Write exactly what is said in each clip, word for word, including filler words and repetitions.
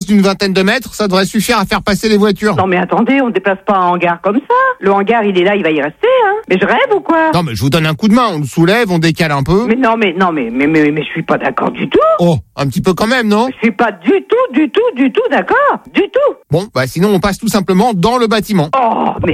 d'une vingtaine de mètres, ça devrait suffire à faire passer les voitures. Non mais attendez, on ne déplace pas un hangar comme ça. Le hangar, il est là, il va y rester, hein. Mais je rêve ou quoi? Non mais je vous donne un coup de main, on le soulève, on décale un peu. Mais non, mais non, mais mais mais, mais je suis pas d'accord du tout. Oh, un petit peu quand même, non? Je suis pas du tout, du tout, du tout d'accord. Du tout. Bon, bah sinon on passe tout simplement dans le bâtiment. Oh, mais...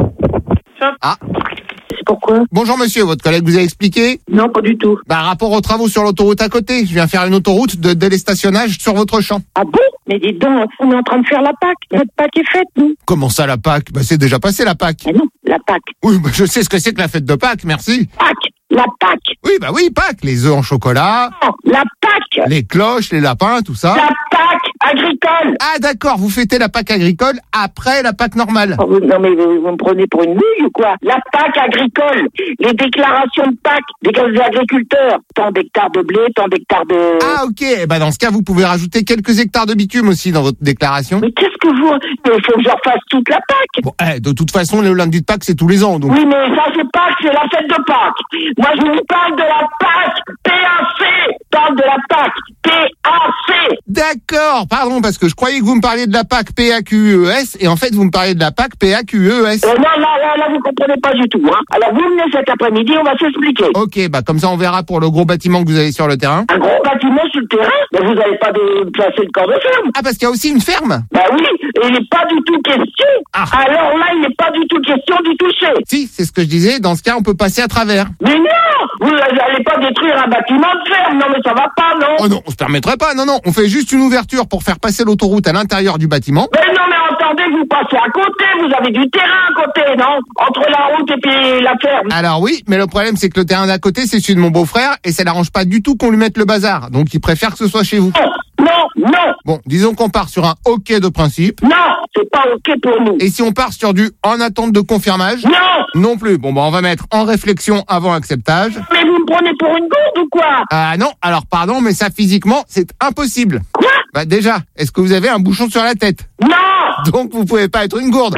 Ah. Pourquoi? Bonjour monsieur, votre collègue vous a expliqué? Non, pas du tout. Bah rapport aux travaux sur l'autoroute à côté. Je viens faire une autoroute de délestationnage sur votre champ. Ah bon? Mais dites donc, on est en train de faire la Pâques. Notre Pâques est faite, nous. Comment ça la Pâques? Bah c'est déjà passé la Pâques. Ah non, la Pâques. Oui, bah je sais ce que c'est que la fête de Pâques, merci. Pâques, la Pâques. Oui, bah oui, Pâques, les œufs en chocolat. Non, la Pâques. Les cloches, les lapins, tout ça. La Pâques agricole. Ah d'accord, vous fêtez la Pâques agricole après la Pâques normale. Oh, non mais vous, vous me prenez pour une bouille ou quoi? La Pâques agricole, les déclarations de Pâques des agriculteurs. Tant d'hectares de blé, tant d'hectares de... Ah ok, eh ben dans ce cas vous pouvez rajouter quelques hectares de bitume aussi dans votre déclaration. Mais qu'est-ce que vous... Il faut que je refasse toute la Pâques. Bon, eh, de toute façon le lundi de Pâques c'est tous les ans donc. Oui mais ça c'est Pâques, c'est la fête de Pâques. Moi je vous parle de la Pâques P A C. Je parle de la Pâques P A C. D'accord, pardon, parce que je croyais que vous me parliez de la Pâques P A Q U E S et en fait vous me parliez de la Pâques P A Q E S. Euh, non, là, là, là, vous comprenez pas du tout, hein. Alors vous venez cet après-midi, on va s'expliquer. Ok, bah comme ça on verra pour le gros bâtiment que vous avez sur le terrain. Un gros bâtiment sur le terrain? Mais vous n'avez pas de placé de corps de ferme. Ah parce qu'il y a aussi une ferme. Bah oui, et il n'est pas du tout question. Ah. Alors là, il n'est pas du tout question d'y toucher. Si, c'est ce que je disais, dans ce cas on peut passer à travers. Mais non, vous n'allez pas détruire un bâtiment de ferme, non mais ça va pas, non. Oh non, on se permettrait pas, non non, on fait juste une ouverture pour faire passer l'autoroute à l'intérieur du bâtiment. Mais non mais attendez, vous passez à côté, vous avez du terrain à côté, non? Entre la route et puis la ferme. Alors oui, mais le problème c'est que le terrain d'à côté c'est celui de mon beau-frère et ça l'arrange pas du tout qu'on lui mette le bazar, donc il préfère que ce soit chez vous. Non, non, non. Bon, disons qu'on part sur un OK de principe. Non, c'est pas OK pour nous. Et si on part sur du en attente de confirmage? Non. Non plus. Bon, bah on va mettre en réflexion avant acceptage. Mais vous me prenez pour une gourde ou quoi? Ah non, alors pardon, mais ça physiquement, c'est impossible. Quoi? Bah déjà, est-ce que vous avez un bouchon sur la tête? Non. Donc vous pouvez pas être une gourde.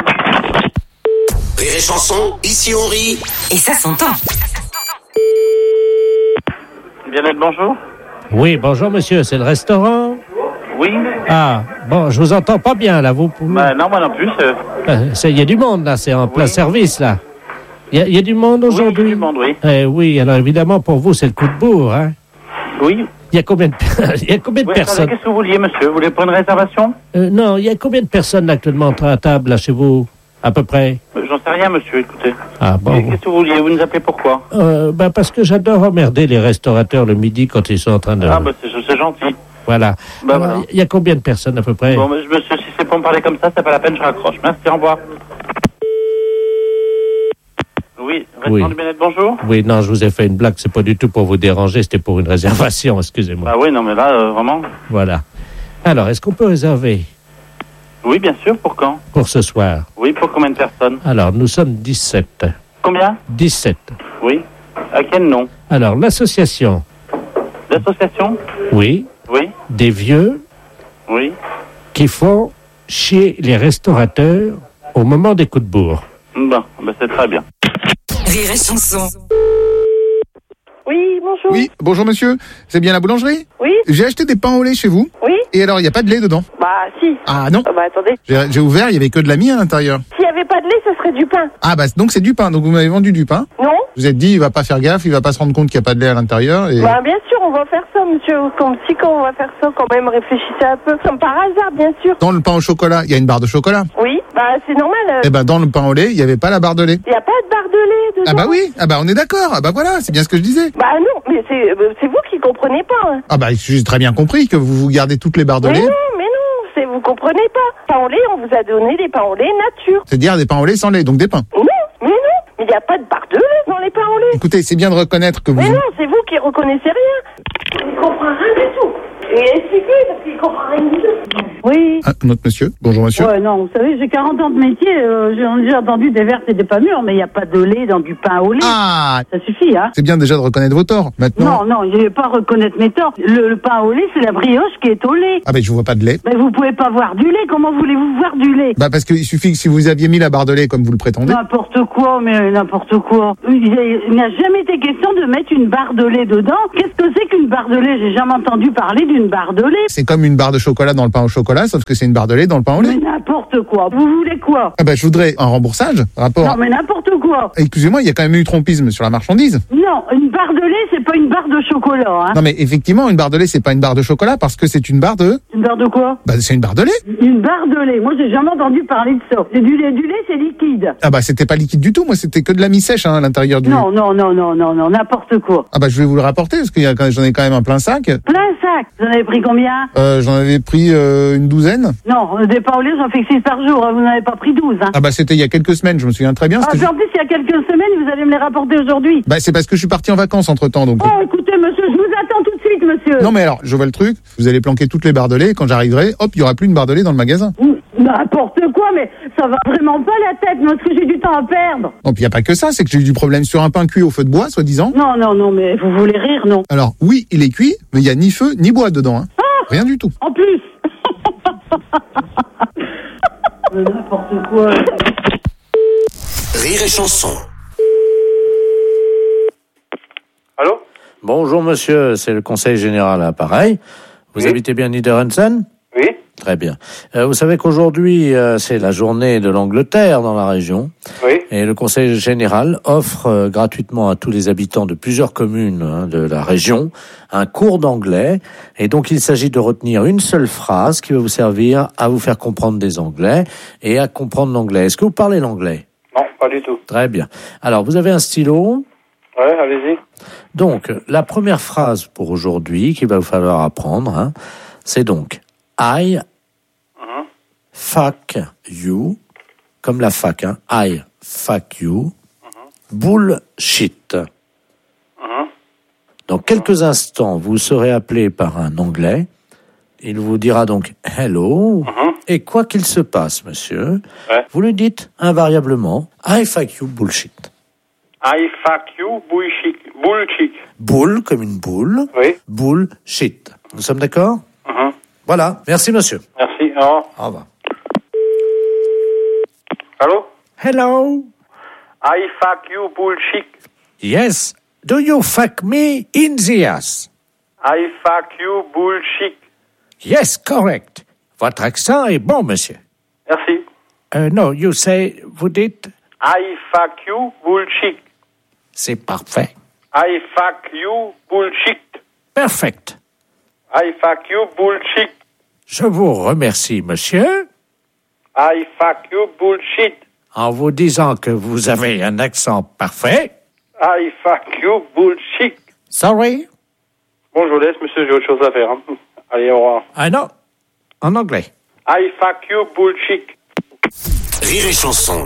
Rire et chanson, ici on rit. Et ça s'entend. Bien-être, bonjour. Oui, bonjour monsieur, c'est le restaurant? Oui. Ah, bon, je vous entends pas bien là, vous pouvez... Bah non, moi non plus. euh, Euh, c'est- Il y a du monde là, c'est en plein Oui. service là. Il y, a- il y a du monde Oui, aujourd'hui? du monde, oui. Eh oui, alors évidemment pour vous c'est le coup de bourre, hein. Oui. Il y a combien de, il y a combien de Oui, attendez, personnes? qu'est-ce que vous vouliez, monsieur? Vous voulez prendre une réservation? Euh, non, il y a combien de personnes là, actuellement à table là chez vous? À peu près? Euh, J'en sais rien, monsieur, écoutez. Ah bon. Qu'est-ce que vous vouliez? Vous nous appelez pourquoi? Euh, ben parce que j'adore emmerder les restaurateurs le midi quand ils sont en train de... Ah, bah c'est c'est gentil. Voilà. Bah, Alors, voilà. il y a combien de personnes à peu près? Bon, mais je- monsieur, si c'est pour me parler comme ça, c'est pas la peine, je raccroche. Merci, au revoir. Oui, restaurant Oui. du bien-être, bonjour. Oui, non, je vous ai fait une blague, c'est pas du tout pour vous déranger, c'était pour une réservation, excusez-moi. Bah oui, non, mais là, euh, vraiment. Voilà. Alors, est-ce qu'on peut réserver Oui, bien sûr, pour quand? pour ce soir? Oui, pour combien de personnes? Alors, nous sommes dix-sept. Combien? dix-sept. Oui. À quel nom? Alors, l'association, L'association? oui, Oui. des vieux Oui. qui font chier les restaurateurs au moment des coups de bourre. Bon, bah c'est très bien. Rire et chanson. Oui, bonjour. Oui, bonjour monsieur, c'est bien la boulangerie? Oui, J'ai acheté des pains au lait chez vous. oui. Et alors, il n'y a pas de lait dedans? Bah, si. Ah non, Ah, bah, attendez. j'ai j'ai ouvert, il y avait que de la mie à l'intérieur. S'il n'y avait pas de lait, ce serait du pain. Ah bah donc c'est du pain, donc vous m'avez vendu du pain. Non? Vous êtes dit, il va pas faire gaffe, il va pas se rendre compte qu'il n'y a pas de lait à l'intérieur. Et... Bah, bien sûr, on va faire ça, monsieur. Comme si, quand on va faire ça, quand même, réfléchissez un peu. Comme par hasard, bien sûr. Dans le pain au chocolat, il y a une barre de chocolat. Oui, bah, c'est normal. euh, Et ben dans le pain au lait, il n'y avait pas la barre de lait. Il n'y a pas de barre de lait dedans. Ah bah oui, ah bah on est d'accord, ah bah voilà, c'est bien ce que je disais. Bah, non, mais c'est euh, c'est vous qui comprenez pas. Hein. Ah bah j'ai très bien compris que vous vous gardez toutes les barres de Mais lait, non, mais non, c'est vous comprenez pas. Pain au lait, on vous a donné des pains au lait nature. c'est-à-dire des pains au lait sans lait, donc des pains. Non, mais non, mais il n'y a pas de barre de lait dans les pains au lait. Écoutez, c'est bien de reconnaître que vous... Mais non, c'est vous qui reconnaissez rien. Il comprend rien du tout. Et expliquez parce qu'il comprend rien du tout. Oui. Ah, notre monsieur, bonjour monsieur. Ouais, non, vous savez, j'ai quarante ans de métier, euh, j'ai déjà entendu des vertes et des pas mûres, mais il n'y a pas de lait dans du pain au lait. Ah, Ça suffit, hein. c'est bien déjà de reconnaître vos torts, maintenant. Non, non, je vais pas reconnaître mes torts. Le, le pain au lait, c'est la brioche qui est au lait. Ah bah je vois pas de lait. Mais vous pouvez pas voir du lait, comment voulez-vous voir du lait? Bah parce qu'il suffit que si vous aviez mis la barre de lait comme vous le prétendez. N'importe quoi, mais n'importe quoi. Il n'a jamais été question de mettre une barre de lait dedans. Qu'est-ce que c'est qu'une barre de lait? J'ai jamais entendu parler d'une barre de lait. C'est comme une barre de chocolat dans le pain au chocolat. chocolat, sauf que c'est une barre de lait dans le pain au lait. Mais n'importe quoi. Vous voulez quoi? Ah bah, je voudrais un remboursage, rapport... Non, mais n'importe quoi. Excusez-moi, il y a quand même eu trompisme sur la marchandise. Non, une barre de lait, c'est pas une barre de chocolat, hein. Non mais effectivement, une barre de lait, c'est pas une barre de chocolat parce que c'est une barre de... Une barre de quoi? Bah c'est une barre de lait. Une barre de lait. Moi, j'ai jamais entendu parler de ça. C'est du lait. Du lait, c'est liquide. Ah bah c'était pas liquide du tout, moi c'était que de la mi-sèche hein, à l'intérieur du... Non, non, non, non, non, non, n'importe quoi. Ah bah je vais vous le rapporter parce que y a, j'en ai quand même un plein sac. Plein sac. Vous en avez pris combien? Euh, j'en avais pris euh, une douzaine. Non, des pains au lait, j'en fais que six par jour. Vous n'en avez pas pris douze, hein. Ah bah c'était il y a quelques semaines, je me souviens très bien. Ah, c'était- puis en plus, il y a quelques semaines, vous allez me les rapporter aujourd'hui. Bah c'est parce que je suis parti en vacances entre temps donc... Oh, écoutez, monsieur, je vous attends tout de suite, monsieur. Non mais alors, je vois le truc, vous allez planquer toutes les barres de lait, et quand j'arriverai, hop, il y aura plus une barre de lait dans le magasin. N'importe quoi, mais ça va vraiment pas la tête, moi, parce que j'ai du temps à perdre. Non, puis y a pas que ça, c'est que j'ai eu du problème sur un pain cuit au feu de bois, soi-disant. Non, non, non, mais vous voulez rire, non? Alors, oui, il est cuit, mais il y a ni feu, ni bois dedans, hein. Rien du tout. En plus. Mais n'importe quoi. Rire et chanson. Allô? Bonjour monsieur, c'est le conseil général à l'appareil. Vous Oui. habitez bien Niederhansen? Oui. Très bien. Euh, vous savez qu'aujourd'hui, euh, c'est la journée de l'Angleterre dans la région. Oui. Et le conseil général offre euh, gratuitement à tous les habitants de plusieurs communes hein, de la région un cours d'anglais. Et donc, il s'agit de retenir une seule phrase qui va vous servir à vous faire comprendre des anglais et à comprendre l'anglais. Est-ce que vous parlez l'anglais? Non, pas du tout. Très bien. Alors, vous avez un stylo. Ouais, allez-y. Donc, la première phrase pour aujourd'hui qu'il va vous falloir apprendre, hein, c'est donc I fuck you, comme la fac, hein, I fuck you, bullshit. Dans quelques instants, vous serez appelé par un Anglais. Il vous dira donc hello. Et quoi qu'il se passe, monsieur, Ouais. vous lui dites invariablement I fuck you bullshit. I fuck you, bullshit. Bullshit. Bull comme une boule. Oui. Bullshit. Nous sommes d'accord? Mhm. Voilà. Merci, monsieur. Merci. Au revoir. Au revoir. Allô? Hello. I fuck you, bullshit. Yes. Do you fuck me in the ass? I fuck you, bullshit. Yes, correct. Votre accent est bon, monsieur. Merci. Uh, no, you say, vous dites, I fuck you, bullshit. c'est parfait. I fuck you, bullshit. Perfect. I fuck you, bullshit. Je vous remercie, monsieur, I fuck you, bullshit. en vous disant que vous avez un accent parfait. I fuck you, bullshit. Sorry? Bon, je vous laisse, monsieur, j'ai autre chose à faire. Hein. Allez, au revoir. I know. En anglais. I fuck you, bullshit. Rire et chanson.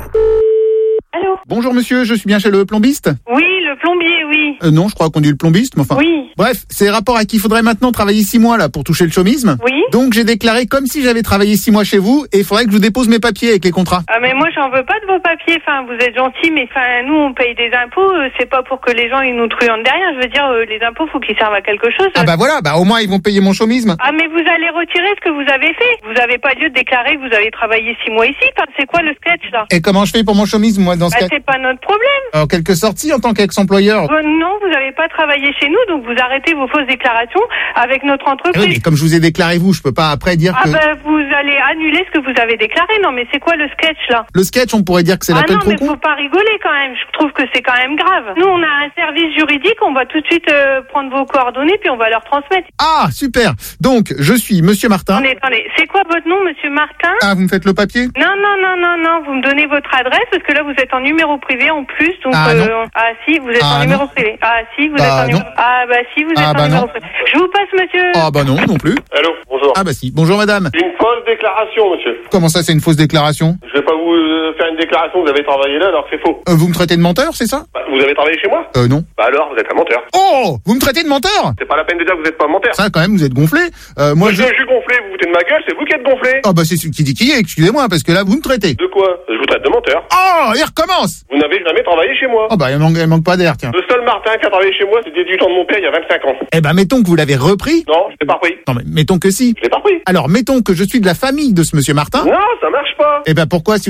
Allô? Bonjour monsieur, je suis bien chez le plombiste? Oui, le plombier, oui. Euh, non, je crois qu'on dit le plombiste, mais enfin... Oui. Bref, c'est rapport à qui il faudrait maintenant travailler six mois là pour toucher le chômisme. Oui. Donc j'ai déclaré comme si j'avais travaillé six mois chez vous et il faudrait que je vous dépose mes papiers avec les contrats. Ah, mais moi, j'en veux pas de vos papiers. Enfin, vous êtes gentil, mais enfin, nous, on paye des impôts. euh, C'est pas pour que les gens, ils nous truandent derrière. Je veux dire, euh, les impôts, faut qu'ils servent à quelque chose. Ah bah voilà, bah au moins ils vont payer mon chômisme. Ah, mais vous allez retirer ce que vous avez fait. Vous avez pas lieu de déclarer que vous avez travaillé six mois ici. Enfin, c'est quoi le sketch, là? Et comment je fais pour mon chômisme moi dans ce Bah, cas? c'est pas notre problème. En quelque sorte, si, en tant qu'ex-employeur. Euh, non, vous n'avez pas travaillé chez nous, donc vous arrêtez vos fausses déclarations avec notre Ah entreprise. oui, mais comme je vous ai déclaré vous, je peux pas après dire Ah que... ben, vous allez annuler ce que vous avez déclaré. Non, mais c'est quoi le sketch, là? Le sketch, on pourrait dire que c'est Ah l'appel non, trop mais con. faut pas rigoler quand même. Je trouve que c'est quand même grave. Nous, on a un service juridique. On va tout de suite euh, prendre vos coordonnées puis on va leur transmettre. Ah, super. Donc, je suis monsieur Martin. Attendez, attendez. C'est quoi votre nom, monsieur Martin? Ah, vous me faites le papier? Non, non, non, non, non. Vous me donnez votre adresse parce que là, vous êtes en numéro privé en plus. Donc, Ah, non. euh, ah si, vous êtes Ah, en numéro non. privé. Ah si, vous Bah, êtes en numéro. non. Ah bah si, vous êtes Ah, en bah, numéro non. privé. Je vous passe, monsieur. Ah bah non, non plus. Allô, bonjour. Ah bah si. Bonjour madame. Une fausse déclaration, monsieur. Comment ça, c'est une fausse déclaration? Je vais pas vous euh, faire une déclaration, vous avez travaillé là alors que c'est faux. Euh, Vous me traitez de menteur, c'est ça? Bah, vous avez travaillé chez moi? Euh, non. Bah alors, vous êtes un menteur. Oh, vous me traitez de menteur? C'est pas la peine de dire que vous êtes pas un menteur. Ça, quand même, vous êtes gonflé. Euh, moi, je... Monsieur, je suis gonflé, vous vous foutez de ma gueule, c'est vous qui êtes gonflé. Ah bah c'est celui qui dit qui est, excusez-moi, parce que là, vous me traitez. De quoi? Je vous traite de menteur. Oh, il recommence. Vous n'avez jamais travaillé chez moi. Oh bah, il manque, il manque pas d'air, tiens. Le seul Martin qui a travaillé chez moi, c'est dix-huit ans de mon père il y a vingt-cinq ans. Eh ben, mettons que vous l'avez repris. Non, je l'ai pas repris. Non, mais mettons que si. Je l'ai pas repris. Alors, mettons que je suis de la famille de ce monsieur Martin. Non, ça marche pas. Eh ben, pourquoi, si vous avez déjà eu un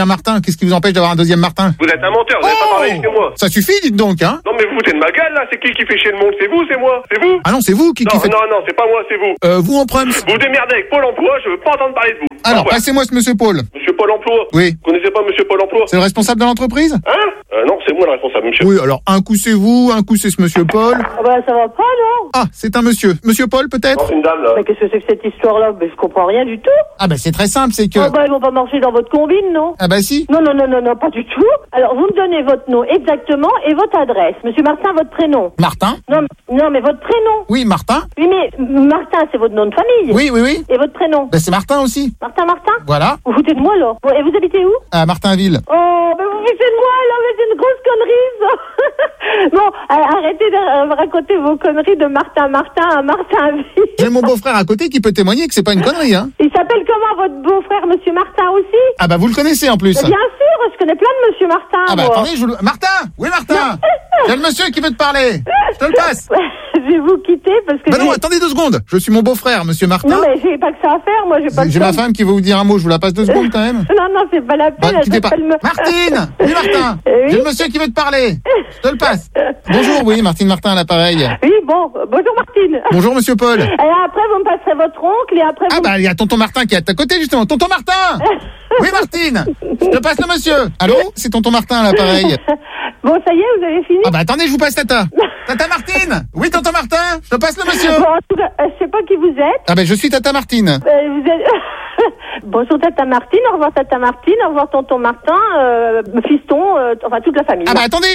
Martin. Qu'est-ce qui vous empêche d'avoir un deuxième Martin? Vous êtes un menteur, vous n'avez Oh pas parlé chez moi. Ça suffit, dites donc, hein. Non mais vous foutez de ma gueule là, c'est qui qui fait chier le monde? C'est vous, c'est moi? C'est vous? Ah non, c'est vous qui, Non, qui faites... non, non, c'est pas moi, c'est vous. Euh, vous en prums. Vous vous démerdez avec Pôle emploi, je veux pas entendre parler de vous. Alors, Au revoir. passez-moi ce monsieur Paul. Monsieur Pôle emploi? Oui. Vous connaissez pas Monsieur Pôle emploi? C'est le responsable de l'entreprise? Hein? Euh, non, c'est moi le responsable, monsieur. Oui, alors un coup c'est vous, un coup c'est ce monsieur Paul. Ah bah ça va pas, non? Ah, c'est un monsieur. Monsieur Paul, peut-être? Non, c'est une dame là. Mais qu'est-ce que c'est que cette histoire-là? Mais je comprends rien du tout. Ah bah c'est très simple, c'est que... Ah bah ils vont pas marcher dans votre combine, non? Ah bah si. Non, non, non, non, non, pas du tout. Alors, vous me donnez votre nom exactement et votre adresse. Monsieur Martin, votre prénom. Martin? Non, m- non, mais votre prénom. Oui, Martin? Oui, mais Martin, c'est votre nom de famille. Oui, oui, oui. Et votre prénom. Bah c'est Martin aussi. Martin, Martin. Voilà. Vous foutez de moi, là. Bon, et vous habitez où? À Martinville. Oh, mais vous foutez de moi, là, mais c'est une grosse connerie, ça. Bon, euh, arrêtez de euh, raconter vos conneries de Martin, Martin à Martinville. J'ai mon beau-frère à côté qui peut témoigner que c'est pas une connerie, hein. Il s'appelle comment, votre beau-frère, monsieur Martin, aussi? Ah bah vous le connaissez en plus. Mais bien sûr, je connais plein de monsieur Martin, Ah bah moi. attendez, je vous le... Martin! Oui, Martin! J'ai le monsieur qui veut te parler. Je te le passe. Je vais vous quitter parce que... Bah non, j'ai- attendez deux secondes. Je suis mon beau-frère, monsieur Martin. Non, mais j'ai pas que ça à faire, moi, j'ai pas le J'ai temps. ma femme qui veut vous dire un mot, je vous la passe deux secondes quand même. Non, non, c'est pas la peine. Bah, elle quittez pas. s'appelle me- Martine! Oui, Martin! Oui. J'ai le monsieur qui veut te parler. Je te le passe. Bonjour, oui, Martine Martin à l'appareil. Oui, bon, euh, bonjour Martine. Bonjour, monsieur Paul. Et après, vous me passerez votre oncle et après... Ah vous... bah, il y a tonton Martin qui est à ta côté, justement. Tonton Martin! Oui, Martine! Je te passe le monsieur. Allô? C'est tonton Martin à l'appareil. Bon, ça y est, vous avez fini? Ah bah, attendez, je vous passe Tata. Tata Martine! Oui, tonton Martin? Je te passe le monsieur. Bon, en tout cas, euh, je sais pas qui vous êtes. Ah bah, je suis Tata Martine. Euh, vous êtes... Bonjour Tata Martine, au revoir Tata Martine, au revoir tonton Martin, euh, fiston, euh, enfin toute la famille. Ah bah, attendez!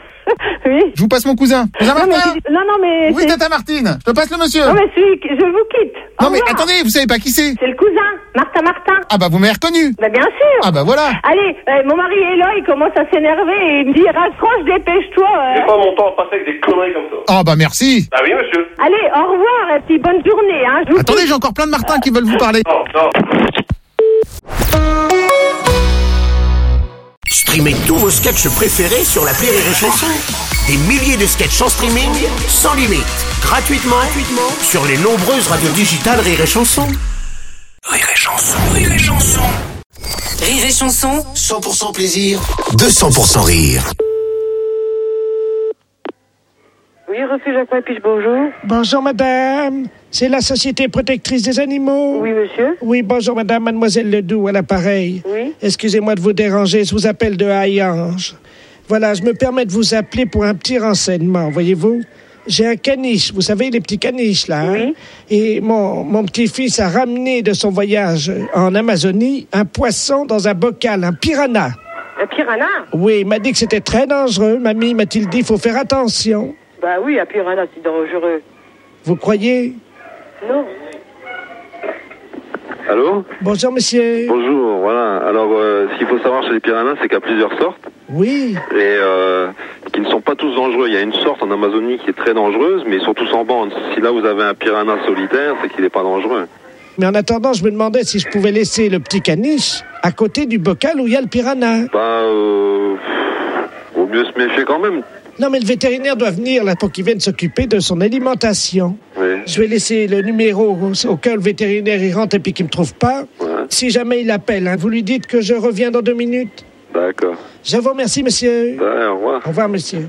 Oui. Je vous passe mon cousin. Cousin Non, mais, Martin? non, non, mais... Oui, c'est- Tata Martine. Je te passe le monsieur. Non, mais celui que- je vous quitte. Au Non, mais revoir. attendez, vous savez pas qui c'est? C'est le cousin, Martin Martin. Ah bah, vous m'avez reconnu. Bah bien sûr. Ah bah, voilà. Allez, euh, mon mari est là, il commence à s'énerver et il me dit raccroche, dépêche-toi. euh. J'ai pas mon temps à passer avec des conneries comme ça. Ah bah, merci. Ah oui, monsieur. Allez, au revoir et puis bonne journée. Hein. Je vous Attendez, j'ai encore plein de Martins qui veulent vous parler. Non, non. Streamez tous vos sketchs préférés sur l'appli Rire et Chanson. Des milliers de sketchs en streaming, sans limite, gratuitement, gratuitement sur les nombreuses radios digitales Rire et Chanson. Rire et Chanson, Rire et Chanson. Rire et Chanson, cent pour cent plaisir, deux cents pour cent rire. Oui, refuge à quoi puis bonjour. Bonjour madame, c'est la Société protectrice des animaux. Oui, monsieur. Oui, bonjour madame, mademoiselle Ledoux à l'appareil. Oui. Excusez-moi de vous déranger, je vous appelle de Hayange. Voilà, je me permets de vous appeler pour un petit renseignement, voyez-vous. J'ai un caniche, vous savez, les petits caniches là. Hein? Oui. Et mon, mon petit-fils a ramené de son voyage en Amazonie un poisson dans un bocal, un piranha. Un piranha? Oui, il m'a dit que c'était très dangereux. Mamie m'a-t-il dit, il faut faire attention. Bah oui, un piranha, c'est dangereux. Vous croyez? Non. Allô? Bonjour monsieur. Bonjour, voilà. Alors, euh, ce qu'il faut savoir chez les piranhas, c'est qu'il y a plusieurs sortes. Oui. Et euh, qui ne sont pas tous dangereux. Il y a une sorte en Amazonie qui est très dangereuse, mais ils sont tous en bande. Si là vous avez un piranha solitaire, c'est qu'il n'est pas dangereux. Mais en attendant, je me demandais si je pouvais laisser le petit caniche à côté du bocal où il y a le piranha. Bah, euh, vaut mieux se méfier quand même. Non, mais le vétérinaire doit venir là pour qu'il vienne s'occuper de son alimentation. Oui. Je vais laisser le numéro au, au cas où le vétérinaire y rentre et puis qu'il me trouve pas. Ouais. Si jamais il appelle, hein, vous lui dites que je reviens dans deux minutes. D'accord. Je vous remercie, monsieur. Ouais, au revoir. Au revoir, monsieur.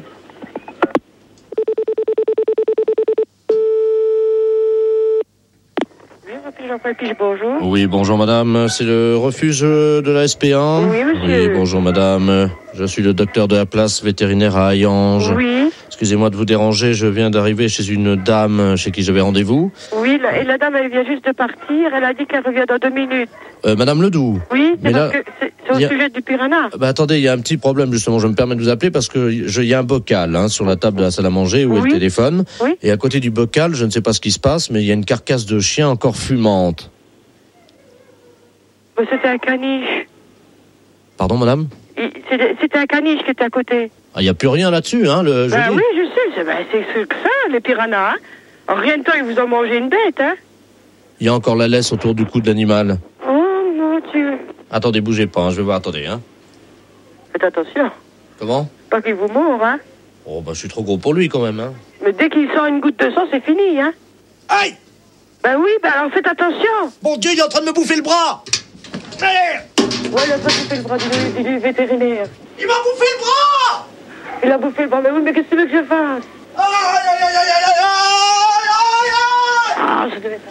Oui, refuge à quoi puis bonjour. Oui, bonjour madame, c'est le refuge de la S P un. Oui, monsieur. Oui, bonjour madame, je suis le docteur de la place vétérinaire à Hayange. Oui. Excusez-moi de vous déranger, je viens d'arriver chez une dame chez qui j'avais rendez-vous. Oui, la, et la dame, elle vient juste de partir. Elle a dit qu'elle revient dans deux minutes. Euh, madame Ledoux. Oui, c'est Mais parce là, que c'est c'est au il y a- sujet du piranha. Bah attendez, il y a un petit problème justement, je me permets de vous appeler parce que je- il y a un bocal hein, sur la table de la salle à manger où est Oui. le téléphone. Oui. Et à côté du bocal, je ne sais pas ce qui se passe, mais il y a une carcasse de chien encore fumante. Mais c'était un caniche. Pardon madame? Il- C'était c'était un caniche qui était à côté. Ah, il n'y a plus rien là-dessus, hein, le Ben jeudi. oui, je sais. C'est ben, c'est ce que ça, les piranhas. Hein. En rien de temps, ils vous ont mangé une bête, hein. Il y a encore la laisse autour du cou de l'animal. Oh mon Dieu. Attendez, bougez pas, hein, je vais voir, attendez. Hein. Faites attention. Comment? Pas qu'il vous mord, hein. Oh, bah je suis trop gros pour lui quand même. Hein. Mais dès qu'il sent une goutte de sang, c'est fini, hein. Aïe! Ben oui, ben alors faites attention. Mon Dieu, il est en train de me bouffer le bras! Merde! Ouais, l'autre il fait le bras du, du vétérinaire. Il m'a bouffé le bras. Il a bouffé le bras, mais oui, mais qu'est-ce que tu veux que je fasse? Aïe, aïe, aïe, aïe, aïe, aïe, aïe, aïe. Ah, je devais pas.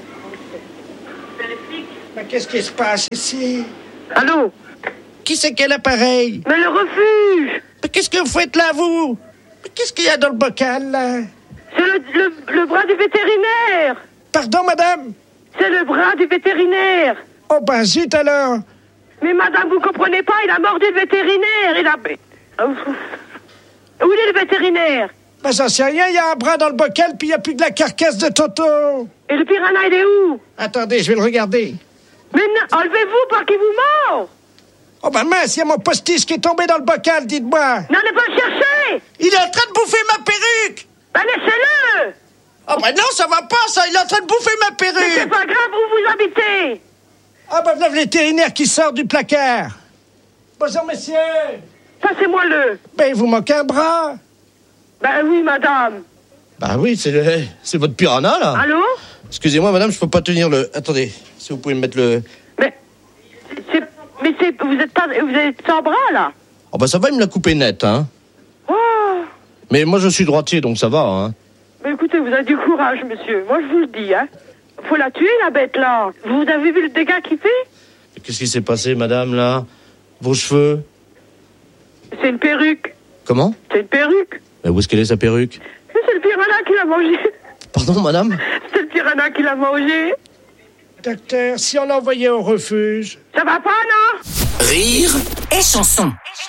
Mais qu'est-ce qui se passe ici? Allô? Qui c'est quel appareil? Mais le refuge! Mais qu'est-ce que vous faites là, vous? Mais qu'est-ce qu'il y a dans le bocal, là? C'est le, le, le bras du vétérinaire! Pardon, madame? C'est le bras du vétérinaire! Oh, ben zut alors! Mais madame, vous comprenez pas, il a mordu le vétérinaire! Il a... Où il est le vétérinaire? Ben j'en sais rien, il y a un bras dans le bocal, puis il n'y a plus de la carcasse de Toto! Et le piranha, il est où? Attendez, je vais le regarder. Mais non, enlevez-vous, pas qu'il vous mord! Oh ben mince, il y a mon postiche qui est tombé dans le bocal, dites-moi! N'allez pas le chercher! Il est en train de bouffer ma perruque! Ben laissez-le! Oh ben non, ça va pas, ça! Il est en train de bouffer ma perruque! Mais c'est pas grave, où vous habitez? Ah ben voilà le vétérinaire qui sort du placard! Bonjour, messieurs! Passez-moi le! Ben, il vous manque un bras! Ben oui, madame! Bah oui, c'est le... c'est votre piranha, là! Allô? Excusez-moi, madame, je peux pas tenir le... Attendez, si vous pouvez me mettre le... Mais... c'est... Mais c'est... Vous êtes pas... Vous êtes sans bras, là? Oh bah ça va, il me l'a coupé net, hein! Oh! Mais moi, je suis droitier, donc ça va, hein! Mais écoutez, vous avez du courage, monsieur. Moi, je vous le dis, hein. Faut la tuer, la bête, là. Vous avez vu le dégât qu'il fait? Qu'est-ce qui s'est passé, madame, là? Vos cheveux? C'est une perruque. Comment? C'est une perruque. Mais où est-ce qu'elle est, sa perruque? C'est le piranha qui l'a mangé. Pardon, madame? C'est le piranha qui l'a mangé. Docteur, si on l'envoyait au refuge... Ça va pas, non? Rire et chanson.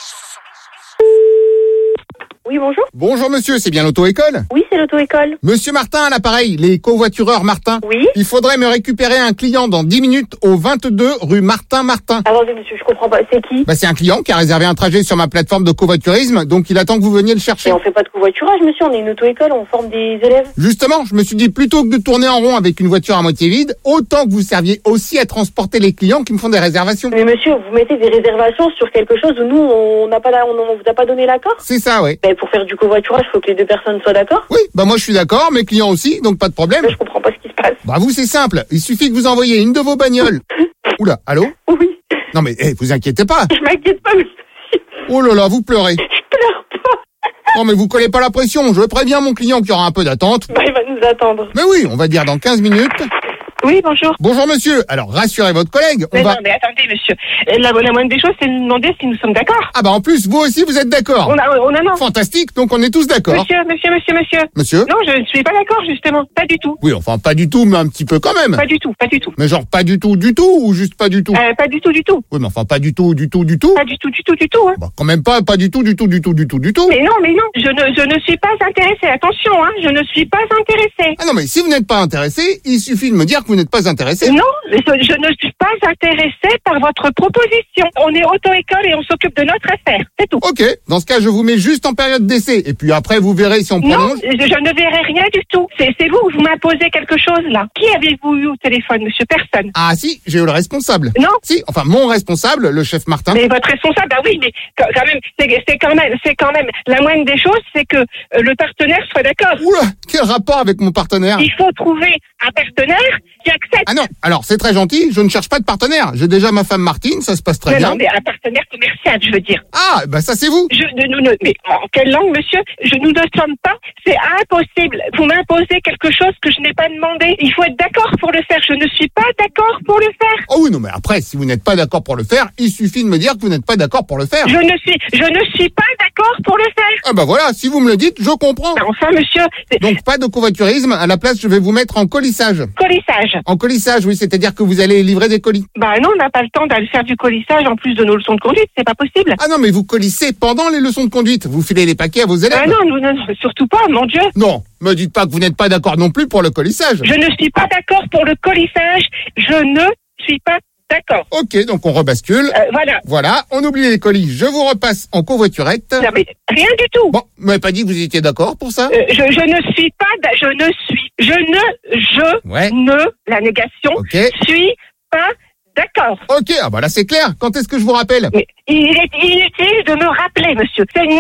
Oui, bonjour. Bonjour monsieur, c'est bien l'auto-école? Oui, c'est l'auto-école. Monsieur Martin à l'appareil, les covoitureurs Martin. Oui. Il faudrait me récupérer un client dans dix minutes au vingt-deux rue Martin Martin. Attendez, monsieur, je comprends pas. C'est qui? Bah c'est un client qui a réservé un trajet sur ma plateforme de covoiturisme, donc il attend que vous veniez le chercher. Et on fait pas de covoiturage, monsieur, on est une auto-école, on forme des élèves. Justement, je me suis dit plutôt que de tourner en rond avec une voiture à moitié vide, autant que vous serviez aussi à transporter les clients qui me font des réservations. Mais monsieur, vous mettez des réservations sur quelque chose où nous, on n'a pas, la... on, on vous a pas donné l'accord? C'est ça, oui. Mais pour faire du covoiturage, il faut que les deux personnes soient d'accord. Oui, bah moi je suis d'accord, mes clients aussi, donc pas de problème. Mais je comprends pas ce qui se passe. Bah vous c'est simple, il suffit que vous envoyiez une de vos bagnoles. Oula, allô? Oui. Non mais eh, vous inquiétez pas. Je m'inquiète pas, monsieur. Oh là là, vous pleurez. Je pleure pas. Non mais vous collez pas la pression, je préviens mon client qu'il y aura un peu d'attente. Bah il va nous attendre. Mais oui, on va dire dans quinze minutes. Oui, bonjour. Bonjour monsieur, alors rassurez votre collègue, on mais va... non, mais attendez, monsieur. La, la moindre des choses, c'est de nous demander si nous sommes d'accord. Ah bah en plus, vous aussi vous êtes d'accord. On a, on a non. Fantastique, donc on est tous d'accord. Monsieur, monsieur, monsieur, monsieur. Monsieur? Non, je ne suis pas d'accord, justement. Pas du tout. Oui, enfin pas du tout, mais un petit peu quand même. Pas du tout, pas du tout. Mais genre pas du tout, du tout, ou juste pas du tout? Euh, pas du tout, du tout. Oui, mais enfin pas du tout, du tout, du tout. Pas du tout, du tout, du tout, hein. Bah quand même pas, pas du tout, du tout, du tout, du tout, du tout. Mais non, mais non, je ne, je ne suis pas intéressée. Attention, hein, je ne suis pas intéressée. Ah non, mais si vous n'êtes pas intéressé, il suffit de me dire que vous n'êtes pas intéressé. Non, je, je ne suis pas intéressée par votre proposition. On est auto-école et on s'occupe de notre affaire, c'est tout. Ok, dans ce cas, je vous mets juste en période d'essai. Et puis après, vous verrez si on Non, prolonge. je, je ne verrai rien du tout. C'est, c'est vous, vous m'imposez quelque chose, là. Qui avez-vous eu au téléphone, monsieur? Personne. Ah si, j'ai eu le responsable. Non. Si, enfin mon responsable, le chef Martin. Mais votre responsable, bah oui, mais quand quand même, c'est, c'est quand même, c'est quand même, la moindre des choses, c'est que euh, le partenaire soit d'accord. Oula, quel rapport avec mon partenaire? Il faut trouver un partenaire qui accepte. Ah non, alors c'est très gentil, je ne cherche pas de partenaire. J'ai déjà ma femme Martine, ça se passe très mais bien. non, mais un partenaire commercial, je veux dire. Ah, bah ça c'est vous. Je, nous, nous, mais en quelle langue, monsieur? Je nous ne sommes pas. C'est impossible. Vous m'imposez quelque chose que je n'ai pas demandé. Il faut être d'accord pour le faire. Je ne suis pas d'accord pour le faire. Oh oui, non, mais après, si vous n'êtes pas d'accord pour le faire, il suffit de me dire que vous n'êtes pas d'accord pour le faire. Je ne suis, je ne suis pas d'accord pour le faire. Ah bah voilà, si vous me le dites, je comprends. Ben enfin, monsieur. c'est- Donc pas de covoiturisme, à la place je vais vous mettre en colissage. Colissage. En colissage, oui, c'est-à-dire que vous allez livrer des colis. Bah non, on n'a pas le temps d'aller faire du colissage en plus de nos leçons de conduite. C'est pas possible. Ah non, mais vous colissez pendant les leçons de conduite. Vous filez les paquets à vos élèves. Ah non, nous, non, non, surtout pas, mon Dieu. Non, me dites pas que vous n'êtes pas d'accord non plus pour le colissage. Je ne suis pas d'accord pour le colissage. Je ne suis pas d'accord. Ok, donc on rebascule. Euh, voilà. Voilà, on oublie les colis. Je vous repasse en covoiturette. Non, mais rien du tout. Bon, vous m'avez pas dit que vous étiez d'accord pour ça? Euh, je, je ne suis pas, d'a- je ne suis, je ne, je Ouais. ne, la négation, Ok. suis pas d'accord. Ok, ah bah là c'est clair. Quand est-ce que je vous rappelle? Mais il est inutile de me rappeler, monsieur. C'est non,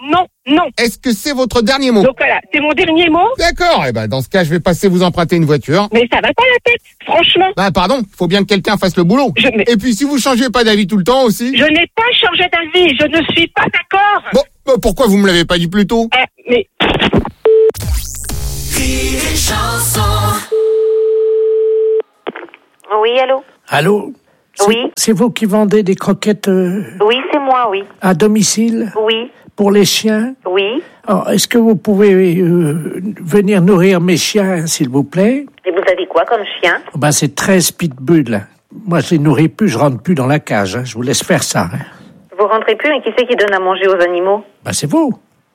non, non. Est-ce que c'est votre dernier mot? Donc voilà, c'est mon dernier mot. D'accord, eh ben dans ce cas, je vais passer vous emprunter une voiture. Mais ça va pas la tête, franchement. Bah pardon, faut bien que quelqu'un fasse le boulot. Je, mais... Et puis si vous changez pas d'avis tout le temps aussi. Je n'ai pas changé d'avis, je ne suis pas d'accord. Bon, bah, pourquoi vous me l'avez pas dit plus tôt? Ah, mais... Oui, allô? Allô? C'est, Oui. C'est vous qui vendez des croquettes euh, Oui, c'est moi, oui. à domicile Oui, pour les chiens? oui. Alors, est-ce que vous pouvez euh, venir nourrir mes chiens, s'il vous plaît? Et vous avez quoi comme chien? Ben, c'est treize pitbulls. Moi, je les nourris plus, je rentre plus dans la cage. Hein. Je vous laisse faire ça. Hein. Vous rentrez plus, mais qui c'est qui donne à manger aux animaux? Ben, c'est vous.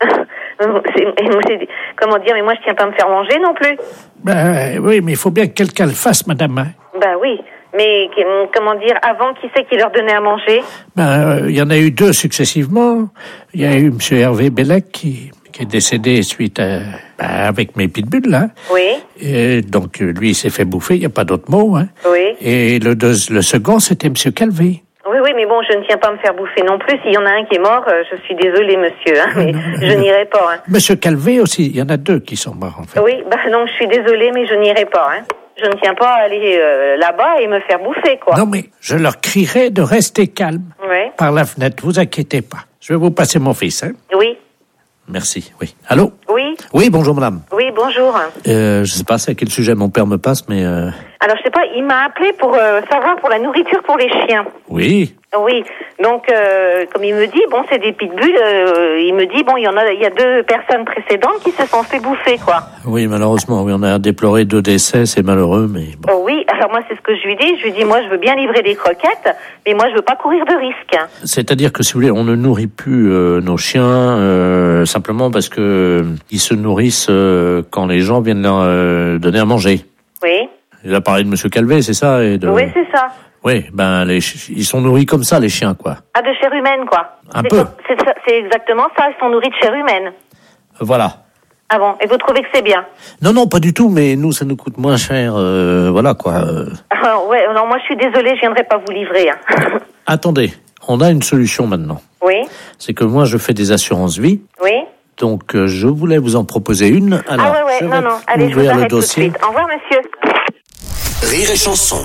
c'est, c'est, comment dire, mais moi je tiens pas à me faire manger non plus. Ben oui, mais il faut bien que quelqu'un le fasse, madame. Hein. Ben oui, mais comment dire, avant, qui c'est qui leur donnait à manger? Ben, il euh, y en a eu deux successivement. Il y a eu M. Hervé Bellec qui, qui est décédé suite à, ben, avec mes pitbulls, là. Oui. Et donc, lui, il s'est fait bouffer, il n'y a pas d'autre mot. Hein. Oui. Et le, deux, le second, c'était M. Calvé. Oui, oui, mais bon, je ne tiens pas à me faire bouffer non plus. S'il y en a un qui est mort, euh, je suis désolée, monsieur, hein, mais je n'irai pas. Hein. Monsieur Calvé aussi, il y en a deux qui sont morts, en fait. Oui, bah non, je suis désolée, mais je n'irai pas. Hein. Je ne tiens pas à aller euh, là-bas et me faire bouffer, quoi. Non, mais je leur crierai de rester calme Oui. par la fenêtre, vous inquiétez pas. Je vais vous passer mon fils, hein. Oui. Merci, oui. Allô? Oui. Oui, bonjour, madame. Oui, bonjour. Euh, je sais pas c'est à quel sujet mon père me passe, mais... Euh... Alors, je sais pas, il m'a appelé pour euh, savoir pour la nourriture pour les chiens. Oui. Oui, donc euh, comme il me dit, bon, c'est des pitbulls, euh, il me dit, bon, il y en a, il y a deux personnes précédentes qui se sont fait bouffer, quoi. Oui, malheureusement, oui, on a déploré deux décès, c'est malheureux, mais bon. Oh oui, alors moi, c'est ce que je lui dis, je lui dis, moi, je veux bien livrer des croquettes, mais moi, je veux pas courir de risque. C'est-à-dire que, si vous voulez, on ne nourrit plus euh, nos chiens euh, simplement parce que euh, ils se nourrissent euh, quand les gens viennent leur euh, donner à manger. Oui. Il a parlé de Monsieur Calvé, c'est ça et de... Oui, c'est ça. Oui, ben les ch- ils sont nourris comme ça, les chiens, quoi. Ah, de chair humaine, quoi. Un c'est peu. comme- C'est, ça- c'est exactement ça, ils sont nourris de chair humaine. Voilà. Ah bon, et vous trouvez que c'est bien? Non, non, pas du tout, mais nous, ça nous coûte moins cher, euh, voilà, quoi. euh. Ah, ouais, non, moi, je suis désolée, je viendrai pas vous livrer. Hein. Attendez, on a une solution maintenant. Oui, C'est que moi, je fais des assurances vie, oui. donc euh, je voulais vous en proposer une. Alors, ah ouais, ouais, je non, vais non, allez, je vous ouvrir le arrête tout de dossier. suite. Au revoir, monsieur. Rire et chanson.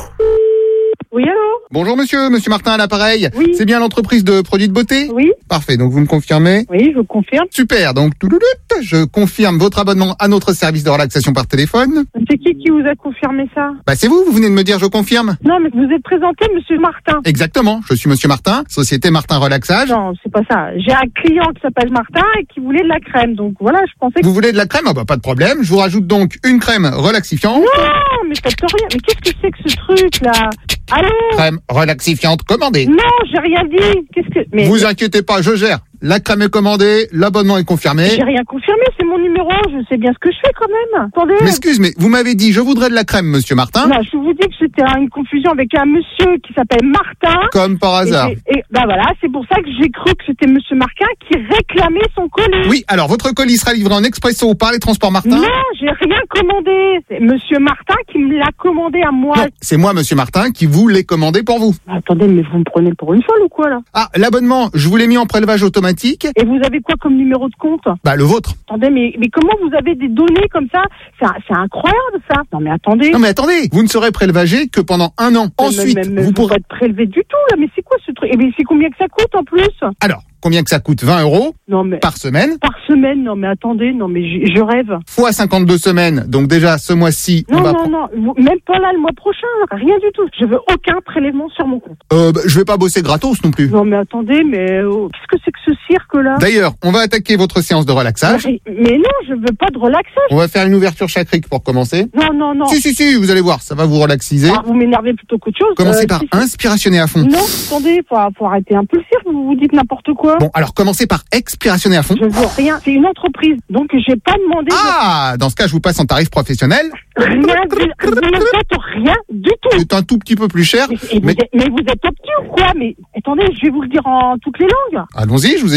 Oui, allô? Bonjour monsieur, monsieur Martin à l'appareil. Oui. C'est bien l'entreprise de produits de beauté? Oui. Parfait, donc vous me confirmez? Oui, je vous confirme. Super, donc toulouloute, je confirme votre abonnement à notre service de relaxation par téléphone. C'est qui qui vous a confirmé ça? Bah c'est vous, vous venez de me dire je confirme. Non, mais vous êtes présenté, monsieur Martin. Exactement, je suis monsieur Martin, société Martin Relaxage. Non, c'est pas ça. J'ai un client qui s'appelle Martin et qui voulait de la crème. Donc voilà, je pensais que... Vous voulez de la crème? Ah bah pas de problème, je vous rajoute donc une crème relaxifiante. Non, mais t'as rien. Mais qu'est-ce que c'est que ce truc, là? Allô? Crème relaxifiante commandée. Non, j'ai rien dit. Qu'est-ce que... Mais... Vous inquiétez pas, je gère. La crème est commandée, l'abonnement est confirmé. J'ai rien confirmé, c'est mon numéro, je sais bien ce que je fais quand même. Attendez. M'excuse, mais vous m'avez dit je voudrais de la crème, monsieur Martin. Non, je vous dis que c'était une confusion avec un monsieur qui s'appelle Martin. Comme par hasard. Et, et bah voilà, c'est pour ça que j'ai cru que c'était monsieur Martin qui réclamait son colis. Oui, alors votre colis sera livré en expresso par les transports Martin. Non, j'ai rien commandé. C'est monsieur Martin qui me l'a commandé à moi. Non, c'est moi, monsieur Martin, qui vous l'ai commandé pour vous. Attendez, mais vous me prenez pour une folle ou quoi, là? Ah, l'abonnement, je vous l'ai mis en prélevage automatique. Et vous avez quoi comme numéro de compte? Bah, le vôtre. Attendez, mais, mais comment vous avez des données comme ça? C'est, c'est incroyable, ça. Non, mais attendez. Non, mais attendez, vous ne serez prélevagé que pendant un an. Mais, Ensuite, mais, mais, vous vous pourrez... pas être prélevé du tout, là. Mais c'est quoi ce truc? Et mais c'est combien que ça coûte, en plus? Alors, combien que ça coûte? vingt euros non, mais... par semaine. Par semaine? Non, mais attendez, non, mais je, je rêve. Fois cinquante-deux semaines. Donc déjà, ce mois-ci, Non, on va... non, non, vous- même pas là, le mois prochain. Rien du tout. Je veux aucun prélèvement sur mon compte. Euh, bah, je vais pas bosser gratos non plus. Non, mais attendez, mais oh, qu'est-ce que c'est que ce cirque-là? D'ailleurs, on va attaquer votre séance de relaxage. Mais, mais non, je veux pas de relaxage. On va faire une ouverture chakrique pour commencer. Non, non, non. Si, si, si, vous allez voir, ça va vous relaxiser. Ah, vous m'énervez plutôt qu'autre chose. Commencez Euh, par si, si. inspirationner à fond. Non, attendez, faut, faut arrêter un peu le cirque, vous vous dites n'importe quoi. Bon, alors commencez par expirationner à fond. Je veux rien, c'est une entreprise, donc j'ai pas demandé... Ah, dans ce cas, je vous passe en tarif professionnel. de... Rien, du... rien, rien du tout. C'est un tout petit peu plus cher. Mais, et vous Mais êtes, mais vous êtes obtus ou quoi? Mais attendez, je vais vous le dire en toutes les langues. allons-y, je vous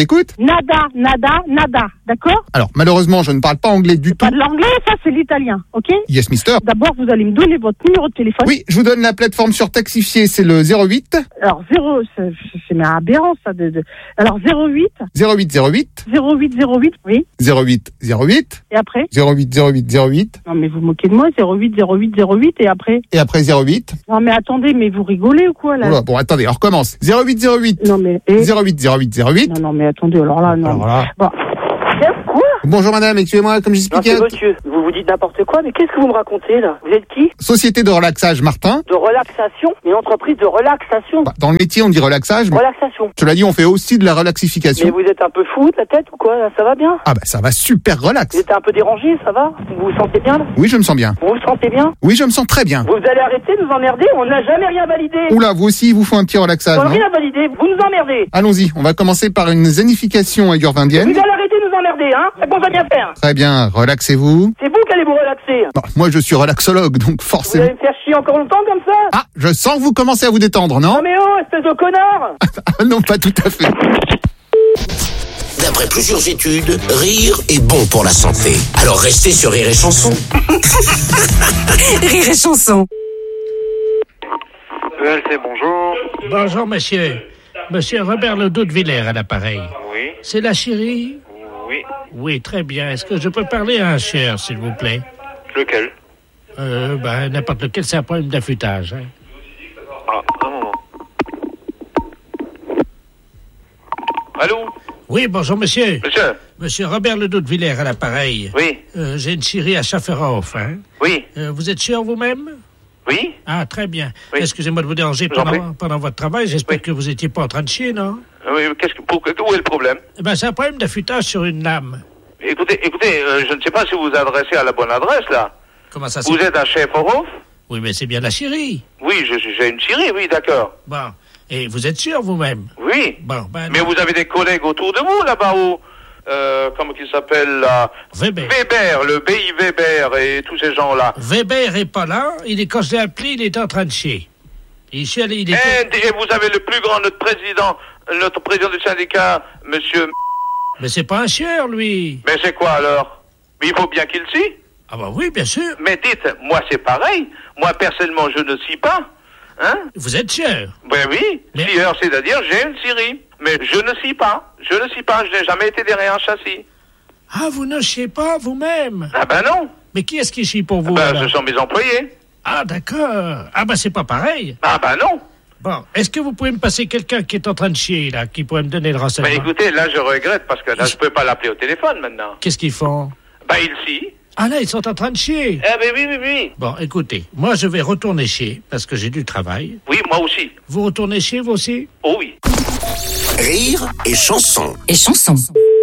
écoute. Nada, nada, nada, d'accord? Alors, malheureusement, je ne parle pas anglais du tout. Pas de l'anglais, ça c'est l'italien, ok? Yes, mister. D'abord, vous allez me donner votre numéro de téléphone. Oui, je vous donne la plateforme surtaxifiée, c'est le zéro huit. Alors, zéro, c'est, c'est mais aberrant, ça, de, de... Alors, zéro huit. zéro huit zéro huit. zéro huit zéro huit, oui. zéro huit zéro huit. Et après? zéro huit zéro huit zéro huit. Non, mais vous moquez de moi, zéro huit zéro huit zéro huit, et après? Et après zéro huit. Non, mais attendez, mais vous rigolez ou quoi, là? Oula, bon, attendez, on recommence. zéro huit zéro huit. Non, mais, et... zéro huit zéro huit zéro huit. Non, non, mais attendez, alors là, non. Alors là. Bon. Quoi? Bonjour madame, excusez-moi, comme j'expliquais. Non, c'est monsieur, vous vous dites n'importe quoi, mais qu'est-ce que vous me racontez là? Vous êtes qui? Société de relaxage Martin. De relaxation? Une entreprise de relaxation? Bah, dans le métier, on dit relaxage. Mais... Relaxation. Cela dit, on fait aussi de la relaxification. Mais vous êtes un peu fou de la tête ou quoi? Là, ça va bien? Ah bah ça va super relax. Vous êtes un peu dérangé, ça va? Vous vous sentez bien là? Oui, je me sens bien. Vous vous sentez bien? Oui, je me sens très bien. Vous allez arrêter de nous emmerder? On n'a jamais rien validé. Oula, vous aussi, il vous faut un petit relaxage. On n'a non rien validé, vous nous emmerdez. Allons-y, on va commencer par une zénification ayurvindienne. Vous allez arrêter de nous emmerder, hein? Ça qu'on va bien faire. Très bien, relaxez-vous. C'est vous qui allez vous relaxer. Non, moi je suis relaxologue, donc Vous forcément... allez me faire chier encore longtemps comme ça? Ah, je sens que vous commencez à vous détendre, non? Non mais oh, espèce de connard. Ah non, pas tout à fait. D'après plusieurs études, rire est bon pour la santé. Alors restez sur Rire et Chanson. Rire et Chanson. E L C, bonjour. Bonjour, monsieur. Monsieur Robert Ledoux de Villers à l'appareil. Oui. C'est la chérie? Oui. Oui, très bien. Est-ce que je peux parler à un cher, s'il vous plaît? Lequel? Euh, ben, n'importe lequel, c'est un problème d'affûtage, hein. Ah, un moment. Allô? Oui, bonjour, monsieur. Monsieur? Monsieur Robert Ledoux de Villers à l'appareil. Oui. Euh, j'ai une chérie à Schafferhof, hein. Oui. Euh, vous êtes sûr vous-même? Oui. Ah, très bien. Oui. Excusez-moi de vous déranger Je vous en pendant, pendant votre travail. J'espère que vous étiez pas en train de chier, non? Oui, qu'est-ce que, pour, où est le problème? Eh ben, c'est un problème d'affûtage sur une lame. Écoutez, écoutez, euh, je ne sais pas si vous vous adressez à la bonne adresse, là. Comment ça se Vous êtes à Schafferhof? Oui, mais c'est bien la chérie. Oui, je- j'ai une Syrie, oui, d'accord. Bon. Et vous êtes sûr vous-même? Oui. Bon, ben. Mais vous avez des collègues autour de vous, là-bas, où, euh, comment qu'il s'appelle, là? Weber. Weber, le B I Weber et tous ces gens-là. Weber est pas là. Il est, quand je l'ai appelé, il est en train de chier. Il chie, il est... Et, et vous avez le plus grand, notre président, notre président du syndicat, monsieur... Mais c'est pas un chieur, lui. Mais c'est quoi, alors? Mais il faut bien qu'il scie. Ah bah oui, bien sûr. Mais dites, moi, c'est pareil. Moi, personnellement, je ne scie pas. Hein? Vous êtes chieur. Ben oui, Mais- scieur, c'est-à-dire j'ai une scierie. Mais je ne scie pas. Je ne scie pas, je n'ai jamais été derrière un châssis. Ah, vous ne chiez pas vous-même. Ah ben non. Mais qui est-ce qui chie pour vous, Ben, alors? ce sont mes employés. Ah, d'accord. Ah, bah c'est pas pareil. Ah ben non. Bon, est-ce que vous pouvez me passer quelqu'un qui est en train de chier, là, qui pourrait me donner le renseignement? Ben écoutez, là, je regrette parce que là, je peux pas l'appeler au téléphone maintenant. Qu'est-ce qu'ils font? Ben, il scie. Ah là, ils sont en train de chier. Eh ben oui, oui, oui. Bon, écoutez, moi je vais retourner chier, parce que j'ai du travail. Oui, moi aussi. Vous retournez chier, vous aussi? Oh oui. Rire et Chanson. Et Chanson.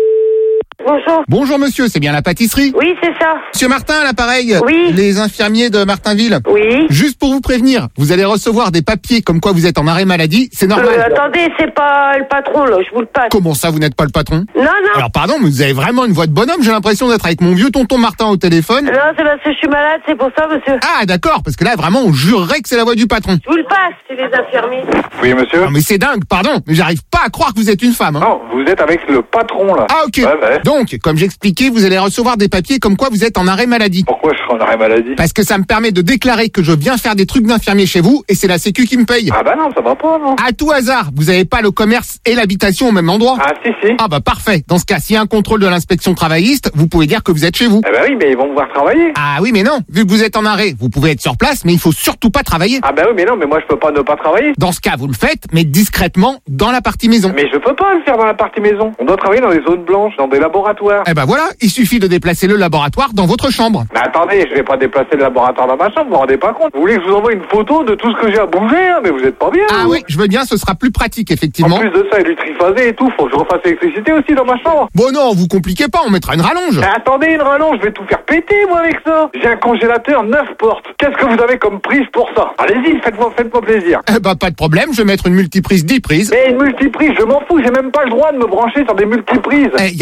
Bonjour. Bonjour monsieur, c'est bien la pâtisserie? Oui, c'est ça. Monsieur Martin à l'appareil? Oui. Les infirmiers de Martinville? Oui. Juste pour vous prévenir, vous allez recevoir des papiers comme quoi vous êtes en arrêt maladie, c'est normal. Euh, attendez, c'est pas le patron, là, je vous le passe. Comment ça, vous n'êtes pas le patron? Non, non. Alors pardon, mais vous avez vraiment une voix de bonhomme, j'ai l'impression d'être avec mon vieux tonton Martin au téléphone. Non, c'est parce que je suis malade, c'est pour ça, monsieur. Ah d'accord, parce que là vraiment on jurerait que c'est la voix du patron. Je vous le passe, c'est les infirmiers. Oui, monsieur. Non mais c'est dingue, pardon, mais j'arrive pas à croire que vous êtes une femme. Hein. Non, vous êtes avec le patron, là. Ah ok, Ouais, ouais. donc comme j'expliquais, vous allez recevoir des papiers comme quoi vous êtes en arrêt maladie. Pourquoi je serai en arrêt maladie? Parce que ça me permet de déclarer que je viens faire des trucs d'infirmier chez vous et c'est la sécu qui me paye. Ah bah non, ça va pas, non. À tout hasard, vous avez pas le commerce et l'habitation au même endroit? Ah si, si. Ah bah parfait, dans ce cas, s'il y a un contrôle de l'inspection travailliste, vous pouvez dire que vous êtes chez vous. Eh bah oui, mais ils vont me voir travailler. Ah oui mais non, vu que vous êtes en arrêt, vous pouvez être sur place mais il faut surtout pas travailler. Ah bah oui, mais non, mais moi je peux pas ne pas travailler. Dans ce cas, vous le faites, mais discrètement dans la partie maison. Mais je peux pas le faire dans la partie maison. On doit travailler dans des zones blanches, dans des laboratoires. Eh ben voilà, il suffit de déplacer le laboratoire dans votre chambre. Mais attendez, je vais pas déplacer le laboratoire dans ma chambre, vous vous rendez pas compte? Vous voulez que je vous envoie une photo de tout ce que j'ai à bouger, hein? Mais vous êtes pas bien. Ah vous. oui, je veux bien, ce sera plus pratique En effectivement. plus de ça, il est triphasé et tout, faut que je refasse l'électricité aussi dans ma chambre. Bon non, vous compliquez pas, on mettra une rallonge. Mais attendez, une rallonge, je vais tout faire péter, moi, avec ça. J'ai un congélateur neuf portes. Qu'est-ce que vous avez comme prise pour ça? Allez-y, faites-moi, faites-moi plaisir. Eh ben pas de problème, je vais mettre une multiprise dix prises. Mais une multiprise, je m'en fous, j'ai même pas le droit de me brancher sur des multiprises. Eh, il y a dix trous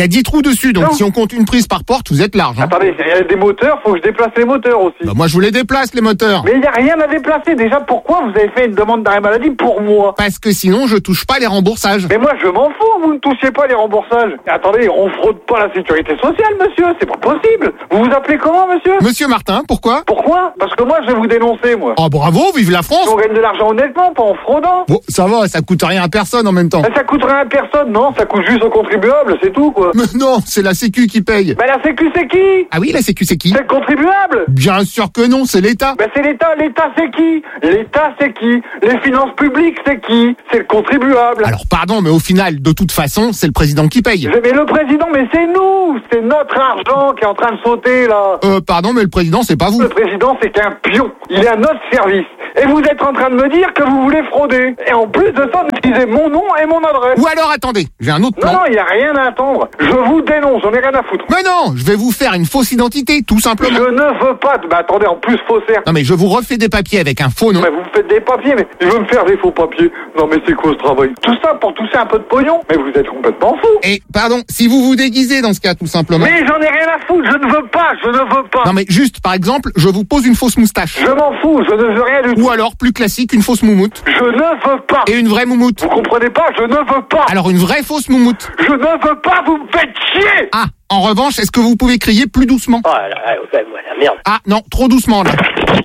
dessus, donc Non. si on compte une prise par porte, vous êtes large. Hein. Attendez, il y a des moteurs, faut que je déplace les moteurs aussi. Bah, moi, je vous les déplace, les moteurs. Mais il n'y a rien à déplacer. Déjà, pourquoi vous avez fait une demande d'arrêt maladie pour moi? Parce que sinon, je touche pas les remboursages. Mais moi, je m'en fous, vous ne touchez pas les remboursages. Attendez, on fraude pas la sécurité sociale, monsieur, c'est pas possible. Vous vous appelez comment, monsieur? Monsieur Martin, pourquoi? Pourquoi? Parce que moi, je vais vous dénoncer, moi. Oh, bravo, vive la France! On gagne de l'argent honnêtement, pas en fraudant. Bon, ça va, ça coûte rien à personne en même temps. Mais ça coûte rien à personne, non? Ça coûte juste aux contribuables, c'est tout, quoi. Mais non, c'est la Sécu qui paye. Ben la Sécu, c'est qui? Ah oui, la Sécu, c'est qui? C'est le contribuable. Bien sûr que non, c'est l'État. Ben c'est l'État. L'État, c'est qui? L'État, c'est qui? Les finances publiques, c'est qui? C'est le contribuable. Alors pardon, mais au final, de toute façon, c'est le président qui paye. Mais le président, mais c'est nous. C'est notre argent qui est en train de sauter, là. Euh, pardon, mais le président, c'est pas vous. Le président, c'est qu'un pion. Il est à notre service. Et vous êtes en train de me dire que vous voulez frauder. Et en plus de ça, vous utilisez mon nom et mon adresse. Ou alors, attendez, j'ai un autre plan. Non, non, il n'y a rien à attendre. Je vous dénonce, j'en ai rien à foutre. Mais non, je vais vous faire une fausse identité, tout simplement. Je ne veux pas... de- Bah attendez, en plus, faussaire. Non mais je vous refais des papiers avec un faux nom. Mais vous me faites des papiers, mais je veux me faire des faux papiers. Non mais c'est quoi ce travail? Tout ça pour tousser un peu de pognon? Mais vous êtes complètement fou. Et pardon, si vous vous déguisez dans ce cas, tout simplement. Mais j'en ai rien à foutre, je ne veux pas, je ne veux pas. Non mais juste, par exemple, je vous pose une fausse moustache. Je m'en fous, je ne veux rien du tout. Ou alors, plus classique, une fausse moumoute. Je ne veux pas. Et une vraie moumoute. Vous comprenez pas, je ne veux pas. Alors une vraie fausse moumoute. Je ne veux pas, vous me faites chier. Ah, en revanche, est-ce que vous pouvez crier plus doucement? Oh là là, ouais, voilà, merde. Ah non, trop doucement là.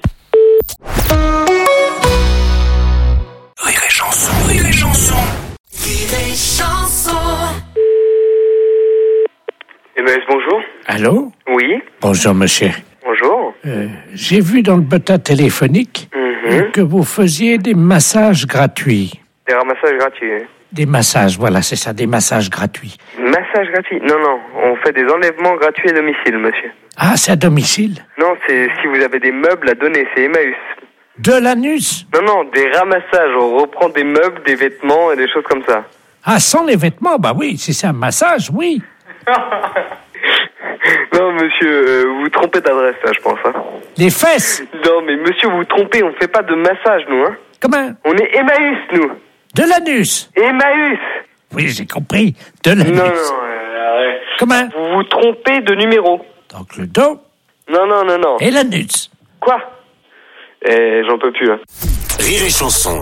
Rire et chanson, rire et chanson. Rire et chanson. M S, bonjour. Allô? Oui, Bonjour, monsieur. bonjour. Euh, j'ai vu dans le bottin téléphonique Mhm. que vous faisiez des massages gratuits. Des ramassages gratuits. hein. Des massages, voilà, c'est ça, des massages gratuits. Massage gratuit? Non, non, on fait des enlèvements gratuits à domicile, monsieur. Ah, c'est à domicile? Non, c'est si vous avez des meubles à donner, c'est Emmaüs. De l'anus? Non, non, des ramassages, on reprend des meubles, des vêtements et des choses comme ça. Ah, sans les vêtements, bah oui, si c'est un massage, oui. Non, monsieur, euh, vous vous trompez d'adresse, là, je pense. Hein. Les fesses? Non, mais monsieur, vous vous trompez, on fait pas de massage, nous. Hein. Comment? On est Emmaüs, nous. De l'anus? Emmaüs. Oui, j'ai compris. De l'anus. Non, non, euh, arrête. Comment? Vous vous trompez de numéro. Donc le dos Non, non, non, non. et l'anus. Quoi? Eh, j'en peux plus, hein. Rire et chanson.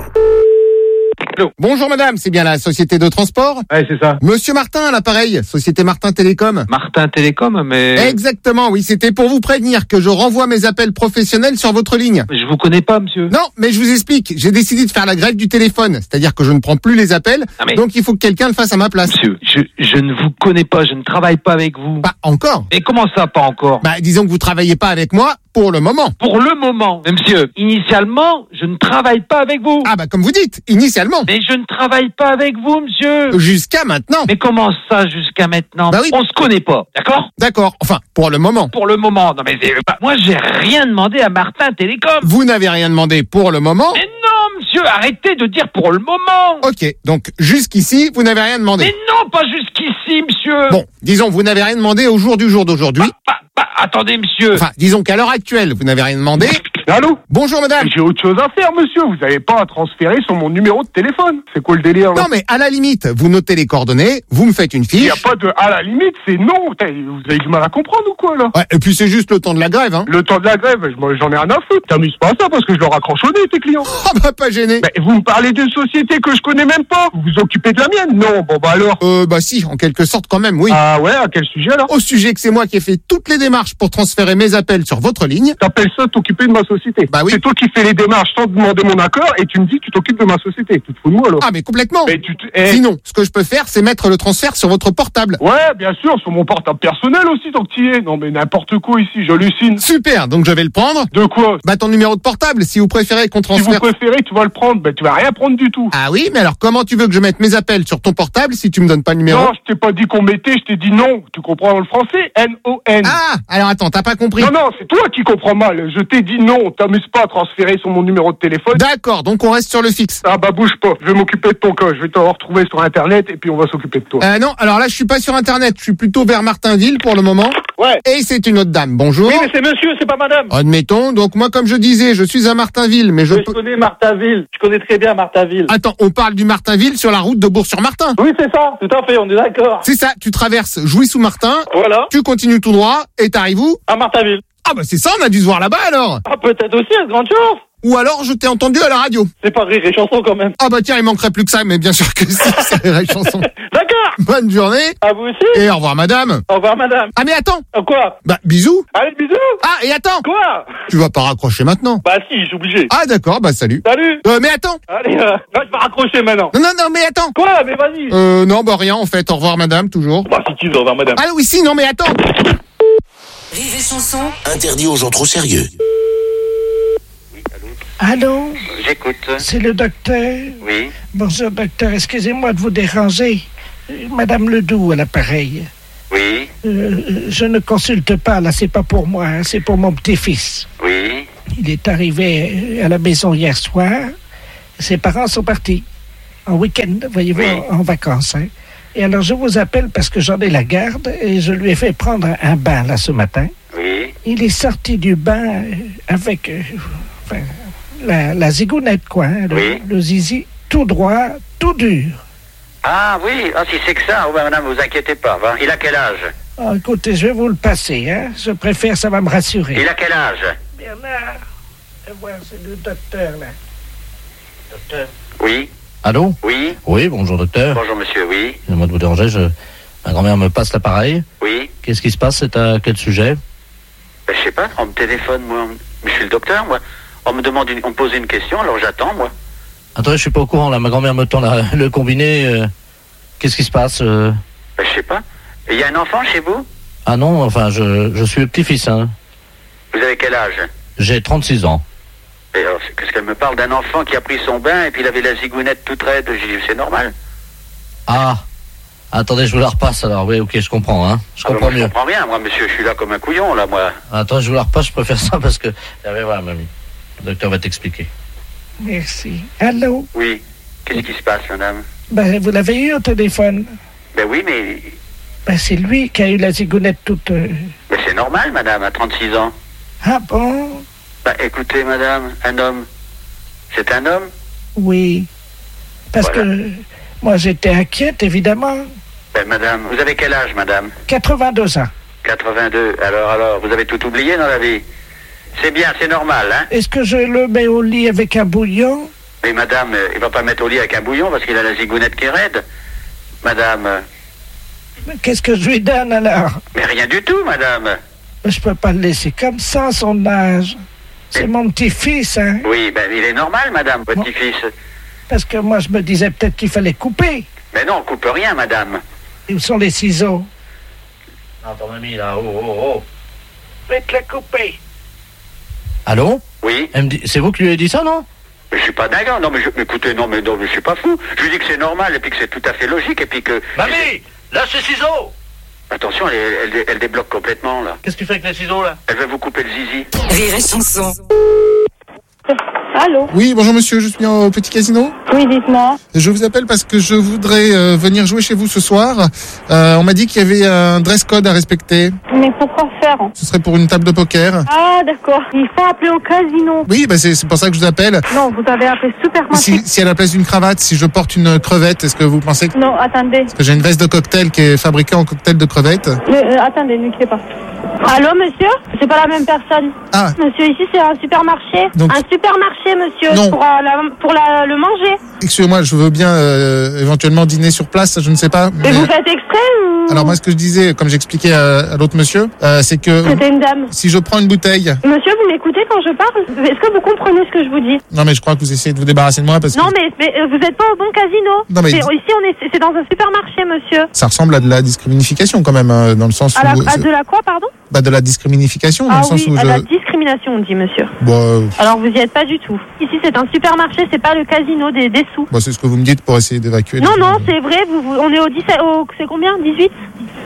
Bonjour madame, c'est bien la société de transport? Ouais, c'est ça. Monsieur Martin, à l'appareil, société Martin Télécom. Martin Télécom, mais... Exactement, oui, c'était pour vous prévenir que je renvoie mes appels professionnels sur votre ligne. Je vous connais pas, monsieur. Non, mais je vous explique, j'ai décidé de faire la grève du téléphone, c'est-à-dire que je ne prends plus les appels, Ah, mais- donc il faut que quelqu'un le fasse à ma place. Monsieur, je, je ne vous connais pas, je ne travaille pas avec vous. Pas encore. Et comment ça, pas encore? Bah, disons que vous travaillez pas avec moi pour le moment. Pour le moment. Mais monsieur, initialement, je ne travaille pas avec vous. Ah bah comme vous dites, initialement. Mais je ne travaille pas avec vous, monsieur. Jusqu'à maintenant. Mais comment ça, jusqu'à maintenant? Bah oui. On se connaît pas, d'accord? D'accord, enfin, pour le moment. Pour le moment. Non, mais c'est- bah, moi, j'ai rien demandé à Martin Télécom. Vous n'avez rien demandé pour le moment. Mais non, monsieur, arrêtez de dire pour le moment. Ok, donc jusqu'ici, vous n'avez rien demandé. Mais non, pas jusqu'ici, monsieur. Bon, disons, vous n'avez rien demandé au jour du jour d'aujourd'hui. Bah, bah, attendez, monsieur. Enfin, disons qu'à l'heure actuelle, vous n'avez rien demandé. Allô? Bonjour madame. J'ai autre chose à faire, monsieur. Vous n'avez pas à transférer sur mon numéro de téléphone. C'est quoi le délire, là? Non mais à la limite, vous notez les coordonnées, vous me faites une Il fiche. n'y a pas de... À la limite, c'est non. Putain, vous avez du mal à comprendre ou quoi, là? Ouais, et puis c'est juste le temps de la grève, hein. Le temps de la grève, je- moi, j'en ai rien à foutre. T'amuses pas à ça parce que je leur raccroche au nez, tes clients. Ah bah pas gêné. Mais vous me parlez d'une société que je connais même pas. Vous vous occupez de la mienne? Non, bon bah alors. Euh, bah si, en quelque sorte quand même, oui. Ah ouais, à quel sujet, là? Au sujet que c'est moi qui ai fait toutes les démarches pour transférer mes appels sur votre ligne. T'appelles ça t'occuper de ma société? Bah oui. C'est toi qui fais les démarches sans demander mon accord et tu me dis que tu t'occupes de ma société. Tu te fous de moi, alors? Ah mais complètement. Mais tu te- eh. Sinon, ce que je peux faire, c'est mettre le transfert sur votre portable. Ouais, bien sûr, sur mon portable personnel aussi, tant que t'y es. Non, mais n'importe quoi ici, j'hallucine. Super, donc je vais le prendre. De quoi? Bah ton numéro de portable, si vous préférez qu'on Si vous transfère. préférez, tu vas le prendre. Ben, tu vas rien prendre du tout. Ah oui, mais alors comment tu veux que je mette mes appels sur ton portable si tu me donnes pas le numéro? Non, je t'ai pas dit qu'on mettait, je t'ai dit non. Tu comprends le français? N O N. Ah, alors attends, t'as pas compris. Non, non, c'est toi qui comprends mal. Je t'ai dit non. non, t'amuses pas à transférer sur mon numéro de téléphone. D'accord, donc on reste sur le fixe. Ah bah bouge pas, je vais m'occuper de ton cas, je vais te retrouver sur internet et puis on va s'occuper de toi. Euh, non, alors là je suis pas sur internet, je suis plutôt vers Martinville pour le moment. Ouais. Et c'est une autre dame, bonjour. Oui mais c'est monsieur, c'est pas madame. Admettons, donc moi comme je disais, je suis à Martinville, mais je... Oui, je connais Martinville, je connais très bien Martinville. Attends, on parle du Martinville sur la route de Bourg-sur-Martin. Oui c'est ça, tout à fait, on est d'accord. C'est ça, tu traverses Jouy-sous-Martin, voilà. Tu continues tout droit et t'arrives où? À Martinville. Ah bah c'est ça, on a dû se voir là-bas alors. Ah peut-être aussi, à grande chance. Ou alors je t'ai entendu à la radio. C'est pas Rire et Chanson quand même. Ah bah tiens, il manquerait plus que ça, mais bien sûr que si, c'est Rire et Chanson. D'accord. Bonne journée. À vous aussi. Et au revoir madame. Au revoir madame. Ah mais attends. Euh, quoi? Bah bisous. Allez bisous. Ah et attends. Quoi? Tu vas pas raccrocher maintenant. Bah si, je suis obligé. Ah d'accord, bah salut. Salut. Euh mais attends. Allez, euh, là, je vais raccrocher maintenant. Non non non mais attends. Quoi? Mais vas-y. Euh non bah rien en fait, au revoir madame toujours. Bah si tu veux, au revoir madame. Ah oui si, non mais attends. Rire et Chanson. Interdit aux gens trop sérieux. Allô? J'écoute. C'est le docteur? Oui. Bonjour docteur, excusez-moi de vous déranger. Euh, Madame Ledoux à l'appareil. Oui. Euh, je ne consulte pas, là, c'est pas pour moi, hein, c'est pour mon petit-fils. Oui. Il est arrivé à la maison hier soir. Ses parents sont partis en week-end, voyez-vous, Oui. en, en vacances. Hein. Et alors, je vous appelle parce que j'en ai la garde et je lui ai fait prendre un, un bain, là, ce matin. Oui. Il est sorti du bain euh, avec euh, enfin, la, la zigounette, quoi, hein, le, Oui. le zizi tout droit, tout dur. Ah oui, ah, si c'est que ça, oh, ben, madame, vous inquiétez pas. Va. Il a quel âge? Oh, écoutez, je vais vous le passer, hein. Je préfère, ça va me rassurer. Il a quel âge? Bernard, fais voir, c'est le docteur, là. Docteur. Oui. Allô? Oui. Oui, bonjour docteur. Bonjour monsieur, oui. Excusez-moi de vous déranger, je... ma grand-mère me passe l'appareil. Oui. Qu'est-ce qui se passe? C'est à quel sujet? Ben, je sais pas, on me téléphone, moi. Je suis le docteur, moi. On me demande, une... on me pose une question, alors j'attends, moi. Attendez, je suis pas au courant, là. Ma grand-mère me tend la- le combiné. euh, Qu'est-ce qui se passe? euh Ben, je sais pas. Il y a un enfant chez vous? Ah non, enfin, je, je suis le petit-fils, hein. Vous avez quel âge? J'ai trente-six ans. Et alors, c'est- qu'est-ce qu'elle me parle d'un enfant qui a pris son bain et puis il avait la zigounette toute raide? J'ai dit, c'est normal. Ah, attendez, je vous la repasse alors. Oui, ok, je comprends, hein. Je Ah, ben, comprends moi, mieux. Je comprends rien, moi, monsieur, je suis là comme un couillon, là, moi. Attends, je vous la repasse, je préfère ça parce que... Ah, mais voilà, mamie. Le docteur va t'expliquer. Merci. Allô? Oui. Qu'est-ce qui se passe, madame? Ben, vous l'avez eu au téléphone? Ben oui, mais... Ben, c'est lui qui a eu la zigounette toute... euh, Mais c'est normal, madame, à trente-six ans. Ah bon? Bah, écoutez, madame, un homme, c'est un homme? Oui. Parce Voilà. que moi, j'étais inquiète, évidemment. Ben, madame, vous avez quel âge, madame? quatre-vingt-deux ans. quatre-vingt-deux. Alors, alors, vous avez tout oublié dans la vie? C'est bien, c'est normal, hein? Est-ce que je le mets au lit avec un bouillon? Mais madame, euh, il va pas mettre au lit avec un bouillon parce qu'il a la zigounette qui est raide. Madame, euh, Mais qu'est-ce que je lui donne, alors? mais rien du tout, madame. Je peux pas le laisser comme ça, à son âge. C'est mon petit-fils, hein? Oui, ben, il est normal, madame, votre petit-fils. Parce que moi, je me disais peut-être qu'il fallait couper. Mais non, on coupe rien, madame. Et où sont les ciseaux? Attends, mamie, là, oh, oh, oh. Faites-le couper. Allô? Oui. Elle me dit... C'est vous qui lui avez dit ça, non? Mais je suis pas dingue, non, mais je, mais écoutez, non, mais non, mais je suis pas fou. Je lui dis que c'est normal et puis que c'est tout à fait logique et puis que... Mamie! Lâche les ciseaux! Attention, elle, elle, elle débloque complètement, là. Qu'est-ce que tu fais avec les ciseaux, là? Elle veut vous couper le zizi. Rire et Chanson. Allô? Oui, bonjour monsieur, je suis au Petit Casino. Oui, dites-moi. Je vous appelle parce que je voudrais euh, venir jouer chez vous ce soir. Euh, on m'a dit qu'il y avait un dress code à respecter. Mais pourquoi faire? Ce serait pour une table de poker. Ah, d'accord. Il faut appeler au casino. Oui, bah c'est c'est pour ça que je vous appelle. Non, vous avez appelé Supermarché. Si, si à la place d'une cravate, si je porte une crevette, est-ce que vous pensez que... Non, attendez. Parce que j'ai une veste de cocktail qui est fabriquée en cocktail de crevettes. Mais, euh, attendez, ne quittez pas. Allô, monsieur? C'est pas la même personne. Ah. Monsieur, ici, c'est un supermarché. Donc- Un supermarché, monsieur. Non. Pour, euh, la- pour la- le manger. Excusez-moi, je veux bien euh, éventuellement dîner sur place, je ne sais pas. Et mais- vous faites exprès ou... Alors moi, ce que je disais, comme j'expliquais à, à l'autre monsieur, euh, c'est que C'était une dame. si je prends une bouteille... Monsieur, vous m'écoutez quand je parle? Est-ce que vous comprenez ce que je vous dis? Non mais je crois que vous essayez de vous débarrasser de moi parce Non, que mais, mais, euh, vous n'êtes pas au bon casino. Non, mais- C'est- Ici, on est, c'est dans un supermarché, monsieur. ça ressemble à de la discrimination quand même, hein, dans le sens À, la, où... à de la quoi, pardon? Bah, de la discrimination, dans Ah le sens oui, où à je... la discrimination, on dit, monsieur. Bon, euh, Alors, vous y êtes pas du tout. Ici, c'est un supermarché, c'est pas le casino des, des sous. bon, c'est ce que vous me dites pour essayer d'évacuer... Non, les- non, c'est vrai, vous, vous- on est au dix-sept, au, c'est combien? dix-huit?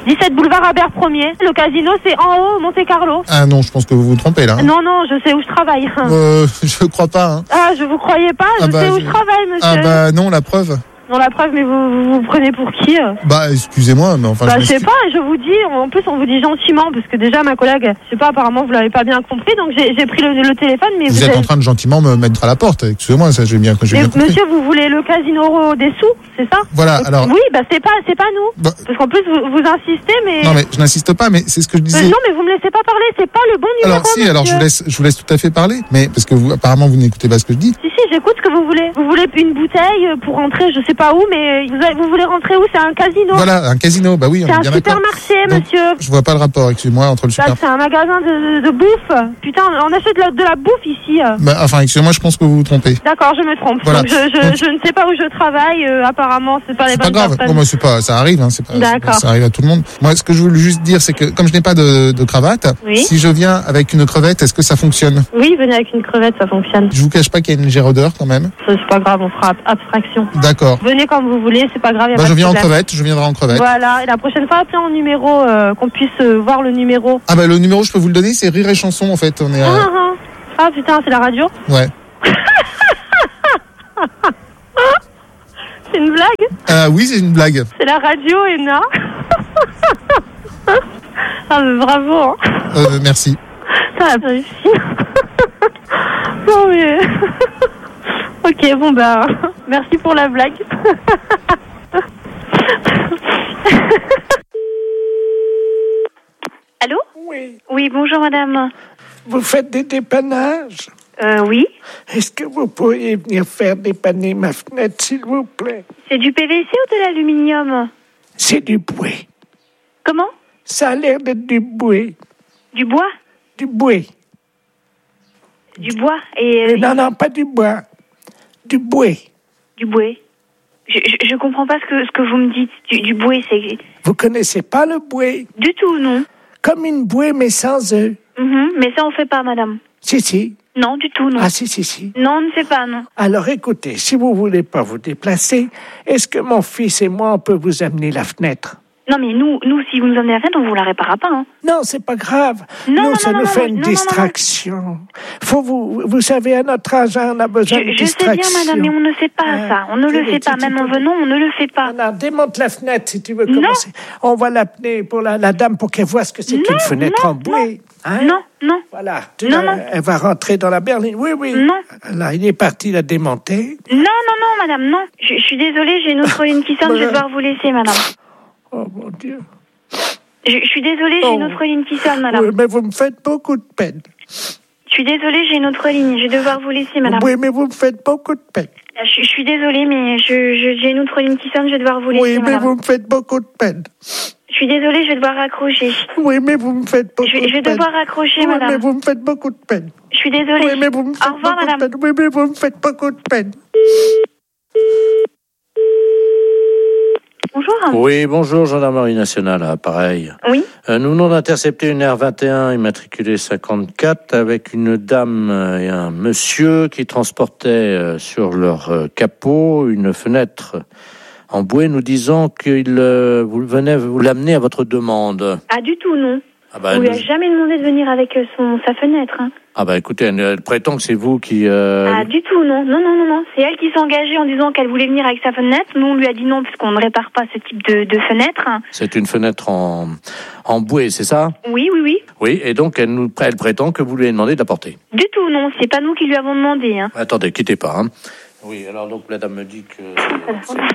dix-sept boulevard Albert Ier. Le casino, c'est en haut, Monte Carlo. Ah non, je pense que vous vous trompez là. Hein. Non, non, je sais où je travaille. Euh, je crois pas. Hein. Ah, je vous croyais pas, je ah bah, sais où je... je travaille, monsieur. Ah bah non, la preuve. Non, la preuve, mais vous vous, vous prenez pour qui? Bah, excusez-moi, mais enfin... Bah, je, je sais pas, je vous dis, en plus, on vous dit gentiment, parce que déjà, ma collègue, je sais pas, apparemment, vous l'avez pas bien compris, donc j'ai, j'ai pris le, le téléphone, mais vous... Vous êtes avez... en train de gentiment me mettre à la porte, excusez-moi, ça, j'ai bien, j'ai bien compris. Monsieur, vous voulez le casino des sous, c'est ça? Voilà, donc, alors... Oui, bah, c'est pas, c'est pas nous. Bah... Parce qu'en plus, vous, vous insistez, mais... Non, mais je n'insiste pas, mais c'est ce que je disais. Mais non, mais vous me laissez pas parler, c'est pas le bon numéro, Alors, si, monsieur. alors, je vous laisse, je vous laisse tout à fait parler, mais parce que vous, apparemment, vous n'écoutez pas ce que je dis. Si, si, j'écoute ce que vous voulez. Vous voulez une bouteille pour rentrer, je sais pas où, mais vous, avez, vous voulez rentrer où? C'est un casino. Voilà, un casino, bah oui, on est bien d'accord. C'est un supermarché, monsieur. Je vois pas le rapport, excusez-moi, entre le super... Bah, c'est un magasin de, de, de bouffe. Putain, on achète de la, de la bouffe ici. Bah, enfin, excusez-moi, je pense que vous vous trompez. D'accord, je me trompe. Voilà. Donc, je, je, Donc... je ne sais pas où je travaille, euh, apparemment, c'est pas les c'est bonnes pas grave. personnes. Bon, moi, c'est pas, ça arrive, hein, c'est pas, D'accord. ça arrive à tout le monde. Moi, ce que je voulais juste dire, c'est que, comme je n'ai pas de, de cravate, oui. si je viens avec une crevette, est-ce que ça fonctionne? Oui, venez avec une crevette, ça fonctionne. Je vous cache pas qu'il y a une légère odeur, quand même. C'est pas grave, on fera abstraction. D'accord. Venez comme vous voulez, c'est pas grave. Bah, je viens en crevette, je viendrai en crevette. Voilà, et la prochaine fois, appelez en numéro, euh, qu'on puisse euh, voir le numéro. Ah bah le numéro, je peux vous le donner, c'est Rire et Chanson en fait. On est à... ah, ah, ah putain, c'est la radio? Ouais. C'est une blague? Ah oui, c'est une blague. C'est la radio, Ena. Ah mais bravo. Hein. Euh, merci. Ça a réussi. Non mais... Ok, bon bah, merci pour la blague. Allô? Oui. Oui, bonjour madame. Vous faites des dépannages? Euh, oui. Est-ce que vous pourriez venir faire dépanner ma fenêtre, s'il vous plaît? C'est du P V C ou de l'aluminium? C'est du bois. Comment? Ça a l'air d'être du bois. Du bois? Du bois. Du bois et... Euh, non, non, pas du bois. Du bois. Du bois. Je, je, je comprends pas ce que, ce que vous me dites. Du, du bois, c'est... Vous connaissez pas le bois? Du tout, non. Comme une bouée, mais sans œufs. Mm-hmm, mais ça, on fait pas, madame. Si, si. Non, du tout, non. Ah, si, si, si. Non, on ne fait pas, non. Alors, écoutez, si vous voulez pas vous déplacer, est-ce que mon fils et moi, on peut vous amener la fenêtre? Non, mais nous, nous, si vous nous amenez la fenêtre, on vous la réparera pas, hein. Non, c'est pas grave. Non, nous, non, ça non, nous non, fait non, une non, distraction. Non, non, non. Faut vous, vous savez, à notre âge, on a besoin je, de je distraction. Je sais bien, madame, mais on ne fait pas ah, ça. On ne le fait pas. Même en venant, on ne le fait pas. Non, non, démonte la fenêtre si tu veux commencer. Non. On va l'appeler pour la, la dame pour qu'elle voie ce que c'est qu'une fenêtre non, en bois. Hein? Non, non. Voilà. Tu non, la, non. Elle va rentrer dans la berline. Oui, oui. Non. Là, il est parti la démonter. Non, non, non, madame, non. Je, je suis désolée, j'ai une autre ligne qui sonne, je vais devoir vous laisser, madame. Oh, mon Dieu. Je, je suis désolée, j'ai oh. une autre ligne qui sonne, madame. Oui, mais vous me faites beaucoup de peine. Je suis désolée, j'ai une autre ligne, je vais devoir vous laisser, madame. Oui, mais vous me faites beaucoup de peine. Je, je suis désolée, mais je, je, j'ai une autre ligne qui sonne, je vais devoir vous laisser, oui, mais madame. vous me faites beaucoup de peine. Je suis désolée, je vais devoir raccrocher. Oui, mais vous me faites beaucoup je, de peine. Je vais devoir raccrocher, oui, madame. mais vous me faites beaucoup de peine. Je suis désolée. Oui, mais vous me faites Au revoir, beaucoup madame. de peine. Oui, mais vous me faites beaucoup de peine. Bonjour. Oui, bonjour, gendarmerie nationale, ah, pareil. Oui. Euh, nous venons d'intercepter une R vingt et un immatriculée cinquante-quatre avec une dame et un monsieur qui transportaient euh, sur leur euh, capot une fenêtre en bois, nous disant qu'il euh, vous venez vous l'amener à votre demande. Ah, du tout, non. Ah bah, on lui a nous... jamais demandé de venir avec son, sa fenêtre. Hein. Ah bah écoutez, elle, elle prétend que c'est vous qui... Euh... Ah du tout, non. Non, non, non, non. C'est elle qui s'est engagée en disant qu'elle voulait venir avec sa fenêtre. Nous, on lui a dit non, puisqu'on ne répare pas ce type de, de fenêtre. C'est une fenêtre en, en bois, c'est ça? Oui, oui, oui. Oui, et donc elle, nous, elle prétend que vous lui avez demandé de la porter. Du tout, non. C'est pas nous qui lui avons demandé. Hein. Attendez, quittez pas. Hein. Oui, alors donc la dame me dit que... C'est, c'est...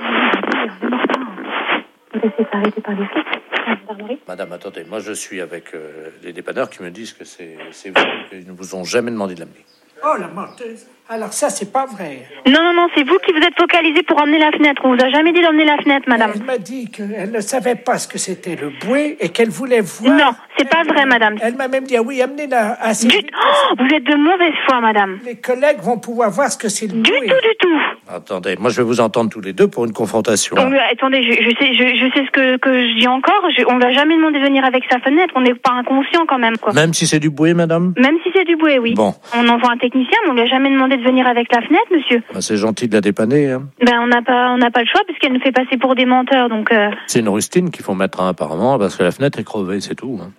Madame, attendez, moi je suis avec euh, les dépanneurs qui me disent que c'est, c'est vous, qu'ils ne vous ont jamais demandé de l'amener. Oh, la menteuse. Alors ça, c'est pas vrai. Non, non, non, c'est vous qui vous êtes focalisé pour emmener la fenêtre. On vous a jamais dit d'emmener la fenêtre, madame. Elle m'a dit qu'elle ne savait pas ce que c'était le bois et qu'elle voulait voir... Non, c'est pas vrai, madame. Elle m'a même dit, ah oui, amenez-la assez du... vite. Oh, vous êtes de mauvaise foi, madame. Les collègues vont pouvoir voir ce que c'est le bois. Du tout, du tout. Attendez, moi je vais vous entendre tous les deux pour une confrontation. On lui a... Attendez, je, je sais, je, je sais ce que, que je dis encore. Je... On lui a jamais demandé de venir avec sa fenêtre. On n'est pas inconscient quand même, quoi. Même si c'est du bois, madame? Même si c'est du bois, oui. Bon. On envoie un technicien, mais on lui a jamais demandé de de venir avec la fenêtre, monsieur. Bah, c'est gentil de la dépanner. Hein. Ben, on n'a pas, on n'a pas le choix puisqu'elle nous fait passer pour des menteurs, donc. Euh... C'est une rustine qu'il faut mettre hein, apparemment parce que la fenêtre est crevée, c'est tout. Hein.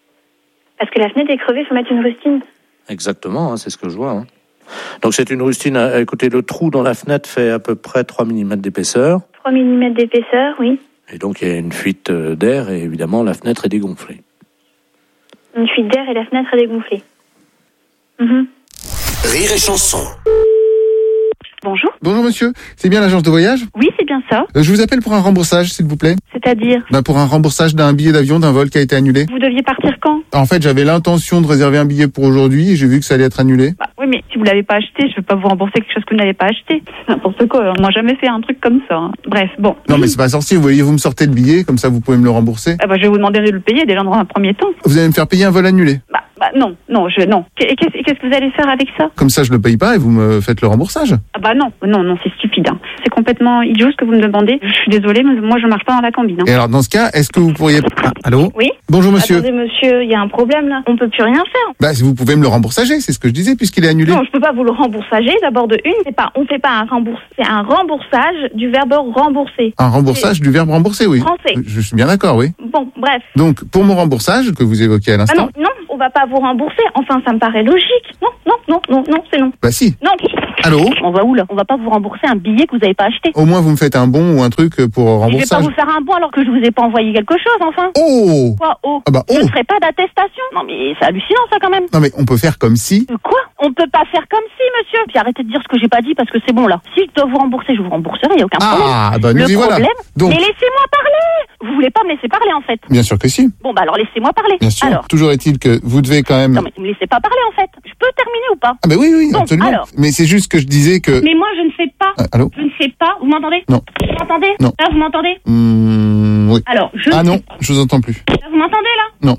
Parce que la fenêtre est crevée, il faut mettre une rustine. Exactement, hein, c'est ce que je vois. Hein. Donc c'est une rustine. Euh, écoutez, le trou dans la fenêtre fait à peu près trois millimètres d'épaisseur. trois millimètres d'épaisseur, oui. Et donc il y a une fuite d'air et évidemment la fenêtre est dégonflée. Une fuite d'air et la fenêtre est dégonflée. Mmh. Rire et chanson. Bonjour. Bonjour monsieur, c'est bien l'agence de voyage ? Oui, c'est bien ça. Euh, je vous appelle pour un remboursage, s'il vous plaît. C'est-à-dire ? Bah pour un remboursage d'un billet d'avion d'un vol qui a été annulé. Vous deviez partir quand ? En fait, j'avais l'intention de réserver un billet pour aujourd'hui et j'ai vu que ça allait être annulé. Bah, oui, mais si vous l'avez pas acheté, je vais pas vous rembourser quelque chose que vous n'avez pas acheté. N'importe quoi, on n'a jamais fait un truc comme ça. Hein. Bref, bon. Non mais c'est pas sorcier, vous voyez, vous me sortez le billet, comme ça vous pouvez me le rembourser. Ah bah, je vais vous demander de le payer déjà dans un premier temps. Vous allez me faire payer un vol annulé. Bah, bah non, non, je non. Et qu'est-ce, qu'est-ce que vous allez faire avec ça ? Comme ça je le paye pas et vous me faites le remboursage. Ah bah non, non, non, c'est stupide. Hein. C'est complètement idiot ce que vous me demandez. Je suis désolée, mais moi je marche pas dans la combine. Hein. Et alors dans ce cas, est-ce que vous pourriez... Ah, allô ? Oui. Bonjour monsieur. Attendez monsieur, il y a un problème là. On peut plus rien faire. Bah si vous pouvez me le remboursager, c'est ce que je disais puisqu'il est annulé. Non, je peux pas vous le remboursager. D'abord de une, c'est pas, on fait pas un remboursage, c'est un remboursage du verbe rembourser. Un remboursage c'est... du verbe rembourser, oui. Français. Je suis bien d'accord, oui. Bon, bref. Donc pour mon remboursage que vous évoquiez à l'instant. Ah non, non, on va pas vous rembourser. Enfin, ça me paraît logique. Non, non, non, non, non, c'est non. Bah si. Non. Allô ? On va où là ? On va pas vous rembourser un billet que vous avez pas acheté. Au moins vous me faites un bon ou un truc pour remboursage. Je vais pas vous faire un bon alors que je vous ai pas envoyé quelque chose, enfin. Oh ! Quoi, oh ? Ah bah oh ! Je ne ferai pas d'attestation. Non mais c'est hallucinant ça quand même. Non mais on peut faire comme si. Euh, quoi ? On peut pas faire comme si, monsieur. Puis arrêtez de dire ce que j'ai pas dit parce que c'est bon là. Si je dois vous rembourser, je vous rembourserai, y a aucun problème. Ah bah nous Le y voilà. problème, Donc... mais laissez-moi parler. Vous voulez pas me laisser parler en fait ? Bien sûr que si. Bon bah alors laissez-moi parler. Bien sûr. Alors. Toujours est-il que vous devez quand même. Non mais vous me laissez pas parler en fait. Je peux terminer ou pas ? Ah bah oui oui bon, absolument. Alors. Mais c'est juste que je disais que. Mais moi je ne sais pas. Ah, allô ? Je ne sais pas. Vous m'entendez ? Non. Vous m'entendez ? Non. Là vous m'entendez ? Mmh, oui. Alors je. Ah ne non, sais pas. je vous entends plus. Là vous m'entendez là ? Non.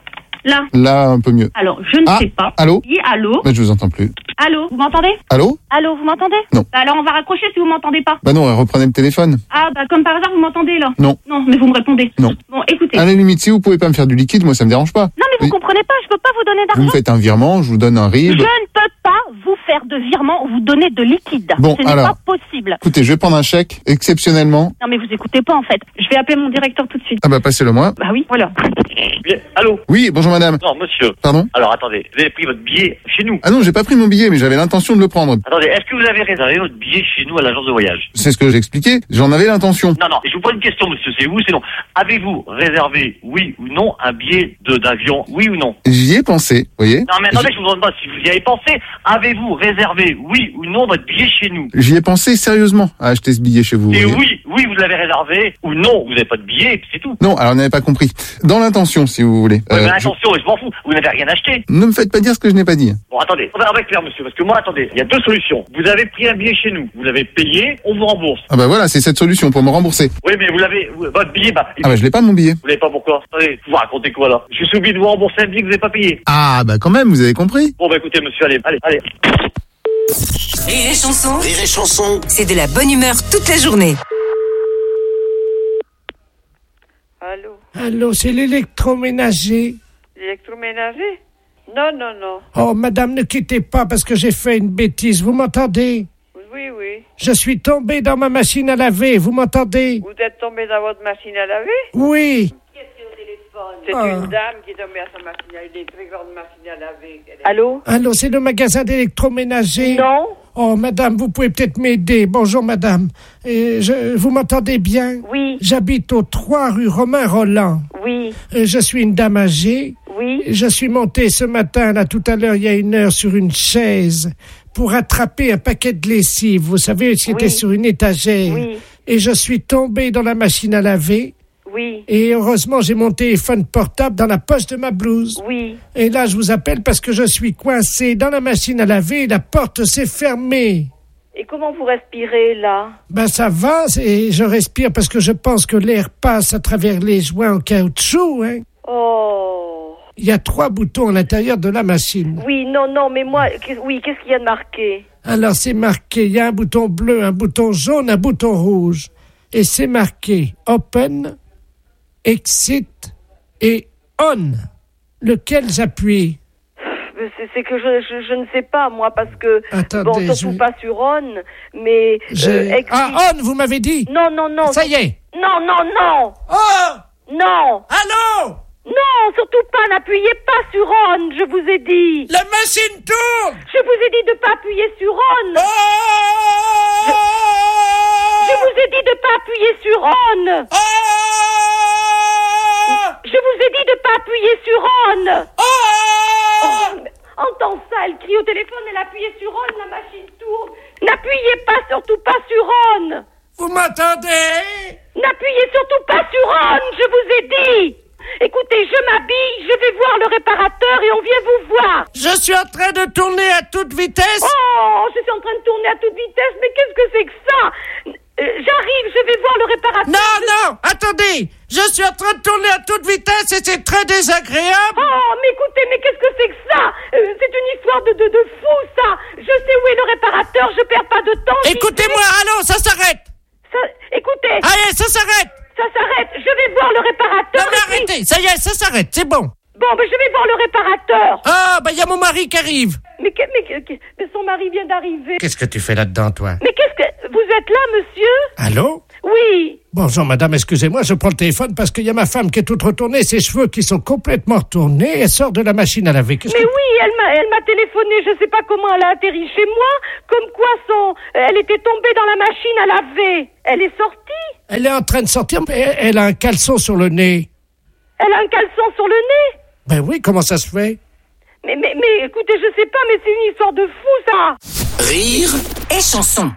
Là. Là un peu mieux. Alors je ne ah, sais pas. Allô ? Oui, allô ? Mais je vous entends plus. Allô, vous m'entendez ? Allô ? Allô, vous m'entendez ? Non. Bah alors on va raccrocher si vous m'entendez pas. Bah non, reprenez le téléphone. Ah bah comme par hasard vous m'entendez là ? Non. Non, mais vous me répondez. Non. Bon, écoutez. À la limite, si vous pouvez pas me faire du liquide, moi ça me dérange pas. Non mais vous oui. comprenez pas, je peux pas vous donner d'argent. Vous me faites un virement, je vous donne un R I B. Je ne peux pas vous faire de virement ou vous donner de liquide. Bon, Ce n'est alors, pas possible. Écoutez, je vais prendre un chèque, exceptionnellement. Non mais vous écoutez pas en fait. Je vais appeler mon directeur tout de suite. Ah bah passez-le moi. Bah oui, voilà. Bien, allô ? Oui, bonjour madame. Non, monsieur. Pardon ? Alors attendez, vous avez pris votre billet chez nous ? Ah non, j'ai pas pris mon billet, mais j'avais l'intention de le prendre. Attendez, est-ce que vous avez réservé votre billet chez nous à l'agence de voyage ? C'est ce que j'expliquais, j'en avais l'intention. Non, non, je vous pose une question, monsieur, c'est oui ou c'est non ? Avez-vous réservé, oui ou non, un billet de, d'avion, oui ou non ? J'y ai pensé, vous voyez ? Non, mais attendez, je vous demande pas si vous y avez pensé. Avez-vous réservé, oui ou non, votre billet chez nous ? J'y ai pensé sérieusement à acheter ce billet chez vous. Et vous oui, oui, vous l'avez réservé, ou non, vous n'avez pas de billet, et puis c'est tout. Non, alors vous n'avez pas compris. Dans l'intention, si vous voulez. Ouais, Euh, mais attention, je... je m'en fous, vous n'avez rien acheté. Ne me faites pas dire ce que je n'ai pas dit. Bon, attendez, on va, on va être clair, monsieur, parce que moi, attendez, il y a deux solutions. Vous avez pris un billet chez nous, vous l'avez payé, on vous rembourse. Ah bah voilà, c'est cette solution pour me rembourser. Oui, mais vous l'avez, vous- votre billet, bah... Ah bah je l'ai pas mon billet. Vous l'avez pas pourquoi ? Attendez, vous racontez quoi, là ? Je suis obligé de vous rembourser un billet que vous n'avez pas payé. Ah bah quand même, vous avez compris. Bon, bah écoutez, monsieur, allez, allez, allez. Rire et chanson, Rire et chanson. c'est de la bonne humeur toute la journée. Allô Allô, c'est l'électroménager. L'électroménager? Non, non, non. Oh, madame, ne quittez pas parce que j'ai fait une bêtise. Vous m'entendez? Oui, oui. Je suis tombé dans ma machine à laver. Vous m'entendez? Vous êtes tombé dans votre machine à laver? Oui. C'est Ah. une dame qui est tombée à sa machine à laver, une très grande machine à laver. Allô? Allô, c'est le magasin d'électroménager? Non. Oh, madame, vous pouvez peut-être m'aider. Bonjour, madame. Euh, je, vous m'entendez bien? Oui. J'habite au trois rue Romain Roland. Oui. Euh, je suis une dame âgée. Oui. Je suis montée ce matin, là, tout à l'heure, il y a une heure, sur une chaise pour attraper un paquet de lessive. Vous savez, ce qui était Oui. sur une étagère. Oui. Et je suis tombée dans la machine à laver. Oui. Et heureusement, j'ai mon téléphone portable dans la poche de ma blouse. Oui. Et là, je vous appelle parce que je suis coincé dans la machine à laver et la porte s'est fermée. Et comment vous respirez, là? Ben, ça va, et je respire parce que je pense que l'air passe à travers les joints en caoutchouc, hein. Oh. Il y a trois boutons à l'intérieur de la machine. Oui, non, non, mais moi, qu'est- oui, qu'est-ce qu'il y a de marqué? Alors, c'est marqué, il y a un bouton bleu, un bouton jaune, un bouton rouge. Et c'est marqué Open, Exit et On. Lequel j'appuie? Mais c'est, c'est que je, je, je ne sais pas, moi, parce que... Attendez, bon, surtout je- pas sur On, mais... J'ai- euh, ex- Ah, on, vous m'avez dit. Non, non, non. Ça y est. Non, non, non. Oh. Non. Allô. Non, surtout pas, n'appuyez pas sur On, je vous ai dit. La machine tourne. Je vous ai dit de pas appuyer sur On. Oh. Je... je vous ai dit de pas appuyer sur On. Oh. Je vous ai dit de pas appuyer sur On. Oh. Oh, mais entends ça, elle crie au téléphone, elle appuyait sur On, la machine tourne. N'appuyez pas, surtout pas sur On. Vous m'entendez? N'appuyez surtout pas sur On, je vous ai dit. Écoutez, je m'habille, je vais voir le réparateur et on vient vous voir. Je suis en train de tourner à toute vitesse. Oh, je suis en train de tourner à toute vitesse, mais qu'est-ce que c'est que ça? Euh, J'arrive, je vais voir le réparateur. Non, non, attendez. Je suis en train de tourner à toute vitesse et c'est très désagréable. Oh, mais écoutez, mais qu'est-ce que c'est que ça? euh, C'est une histoire de, de, de fou, ça. Je sais où est le réparateur, je perds pas de temps. j'y Écoutez-moi, vais. allô, ça s'arrête. Ça, écoutez, Allez, ça s'arrête. ça s'arrête. Je vais voir le réparateur. Non, mais et puis- arrêtez. Ça y est, ça s'arrête, c'est bon. Bon, ben je vais voir le réparateur. Ah, bah il y a mon mari qui arrive. Mais, que- mais, que- que- mais son mari vient d'arriver. Qu'est-ce que tu fais là-dedans, toi? Mais qu'est-ce que... Vous êtes là, monsieur? Allô? Oui. Bonjour madame, excusez-moi, je prends le téléphone parce qu'il y a ma femme qui est toute retournée, ses cheveux qui sont complètement retournés, elle sort de la machine à laver. Qu'est-ce Mais que- oui, elle m'a, elle m'a téléphoné, je sais pas comment elle a atterri chez moi, comme quoi son, elle était tombée dans la machine à laver. Elle est sortie. Elle est en train de sortir, mais elle, elle a un caleçon sur le nez. Elle a un caleçon sur le nez. Ben oui, comment ça se fait? Mais, mais, mais, écoutez, je sais pas, mais c'est une histoire de fou, ça. Rire Et chanson.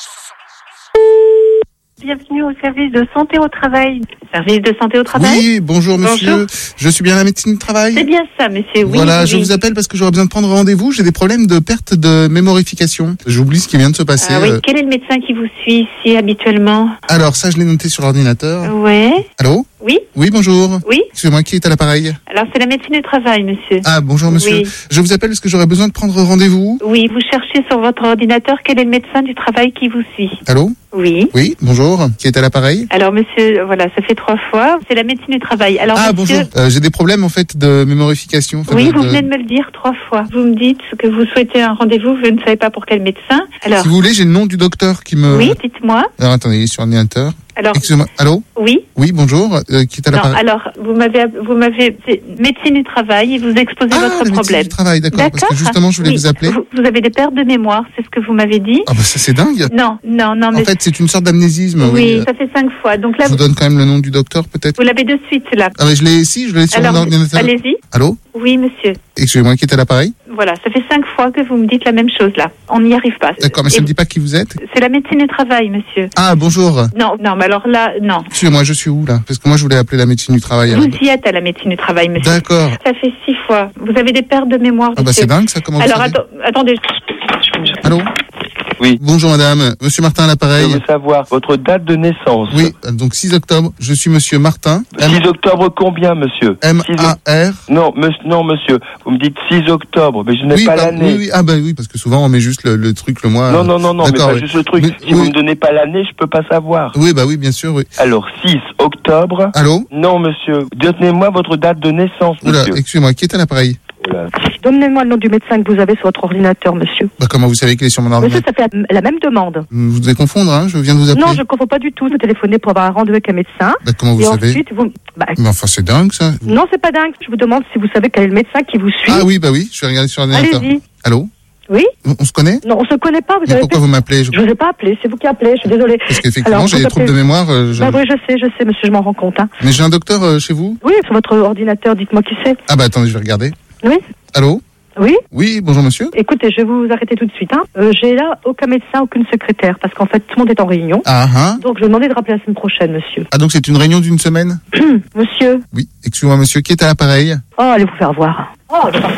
Bienvenue au service de santé au travail. Service de santé au travail? Oui, bonjour monsieur. Bonjour. Je suis bien à la médecine du travail. C'est bien ça, monsieur. Oui, Voilà, oui, je oui. vous appelle parce que j'aurais besoin de prendre rendez-vous. J'ai des problèmes de perte de mémorification. J'oublie ce qui vient de se passer. Ah oui. euh. Quel est le médecin qui vous suit ici habituellement? Alors ça, je l'ai noté sur l'ordinateur. Ouais. Allô? Oui. Oui, bonjour. Oui. Excusez-moi, qui est à l'appareil? Alors c'est la médecine du travail, monsieur. Ah, bonjour monsieur. Oui. Je vous appelle parce que j'aurais besoin de prendre rendez-vous. Oui, vous cherchez sur votre ordinateur quel est le médecin du travail qui vous suit. Allô? Oui. Oui, bonjour. Qui est à l'appareil? Alors monsieur, voilà, ça fait trois fois. C'est la médecine du travail. Alors Ah, monsieur, bonjour. Euh, j'ai des problèmes en fait de mémorification. Enfin, oui, de- vous de- venez de me le dire trois fois. Vous me dites que vous souhaitez un rendez-vous, vous ne savez pas pour quel médecin. Alors, Si vous voulez, j'ai le nom du docteur qui me... oui, dites-moi. Alors attendez, il est sur l'ordinateur. Alors, Excusez-moi. Allô? oui. Oui, bonjour. Euh, qui est à Non, l'appareil? alors, vous m'avez, vous m'avez, c'est médecine du travail et vous exposez Ah, la votre médecine problème. du travail, d'accord. Parce que justement, je voulais Oui. vous appeler. Vous, vous avez des pertes de mémoire, c'est ce que vous m'avez dit. Ah bah ça c'est dingue. Non, non, non, mais En fait, c'est une sorte d'amnésisme. oui, euh, ça fait cinq fois. Donc là, Je vous donne quand même le nom du docteur, peut-être. vous l'avez de suite là. Ah mais je l'ai ici, je l'ai sur Alors, mon ordinateur. allez-y. Allô? Oui, monsieur. Excusez-moi, qui est à l'appareil? Voilà, ça fait cinq fois que vous me dites la même chose là. On n'y arrive pas. D'accord, mais ça Et ne me dit pas qui vous êtes. c'est la médecine du travail, monsieur. Ah, bonjour. Non, non, mais alors là, non. Excusez-moi, je suis où là? Parce que moi, je voulais appeler la médecine du travail. alors. Vous y êtes à la médecine du travail, monsieur. D'accord. Ça fait six fois. Vous avez des pertes de mémoire, Ah bah monsieur. c'est dingue ça, comment vous Alors savez? atten- attendez. Allô? Oui. Bonjour madame, monsieur Martin à l'appareil. Je veux savoir votre date de naissance. Oui, donc six octobre, je suis monsieur Martin. six octobre combien, monsieur? M A R. Non, monsieur, non, monsieur. Vous me dites six octobre, mais je n'ai Oui, pas bah, l'année. oui, oui, ah bah oui, parce que souvent on met juste le, le truc, le mois. Non, non, non, non, mais D'accord, pas oui. juste le truc. Mais- si vous oui. me donnez pas l'année, je peux pas savoir. Oui, bah oui, bien sûr, oui. Alors, six octobre. Allô? Non, monsieur. Donnez-moi votre date de naissance, Oula, monsieur. excusez-moi, qui est à l'appareil? Oula. Donnez-moi le nom du médecin que vous avez sur votre ordinateur, monsieur. Bah comment vous savez qu'il est sur mon Monsieur, ordinateur? ça fait la, la même demande. Vous devez confondre, hein, je viens de vous appeler. Non, je ne comprends pas du tout. Vous téléphonez pour avoir un rendez-vous avec un médecin. Bah comment vous et savez? ensuite, vous... Bah, Mais enfin, c'est dingue ça. non, c'est pas dingue. Je vous demande si vous savez quel est le médecin qui vous suit. Ah oui, bah oui, je vais regarder sur l'ordinateur. Allez-y. Allô? Oui? On, on se connaît? Non, on se connaît pas. Vous Mais avez pourquoi fait- vous m'appelez? Je- Je vous ai pas appelé. C'est vous qui appelez. Je suis désolée. Parce qu'effectivement, Alors, j'ai vous des troubles de appelez- mémoire. euh, je- Bah oui, je sais, je sais, monsieur, je m'en rends compte. Hein. Mais j'ai un docteur euh, chez vous? Oui, sur votre ordinateur, dites-moi qui c'est. Ah bah attendez, je vais regarder. Oui? Allô? Oui? Oui, bonjour monsieur. Écoutez, je vais vous arrêter tout de suite. Hein. Euh, j'ai là aucun médecin, aucune secrétaire, parce qu'en fait, tout le monde est en réunion. Ah ah. Donc, je vais demander de rappeler la semaine prochaine, monsieur. Ah donc c'est une réunion d'une semaine? Monsieur? Oui, excusez-moi monsieur, qui est à l'appareil? Oh, allez vous faire voir. Oh, allez voir.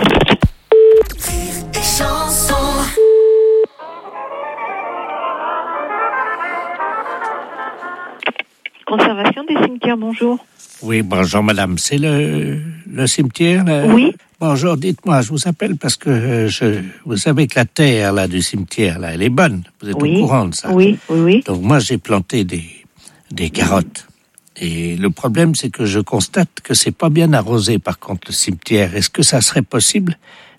Conservation des cimetières, bonjour. Oui, bonjour madame, c'est le, le cimetière là? Oui. Bonjour, dites-moi, je vous appelle parce que euh, je, vous savez que la terre là du cimetière là, elle est bonne. Vous êtes Oui. au courant de ça? Oui, oui, oui. Donc moi j'ai planté des, des carottes. Et le problème c'est que je constate que c'est pas bien arrosé par contre le cimetière. Est-ce que ça serait possible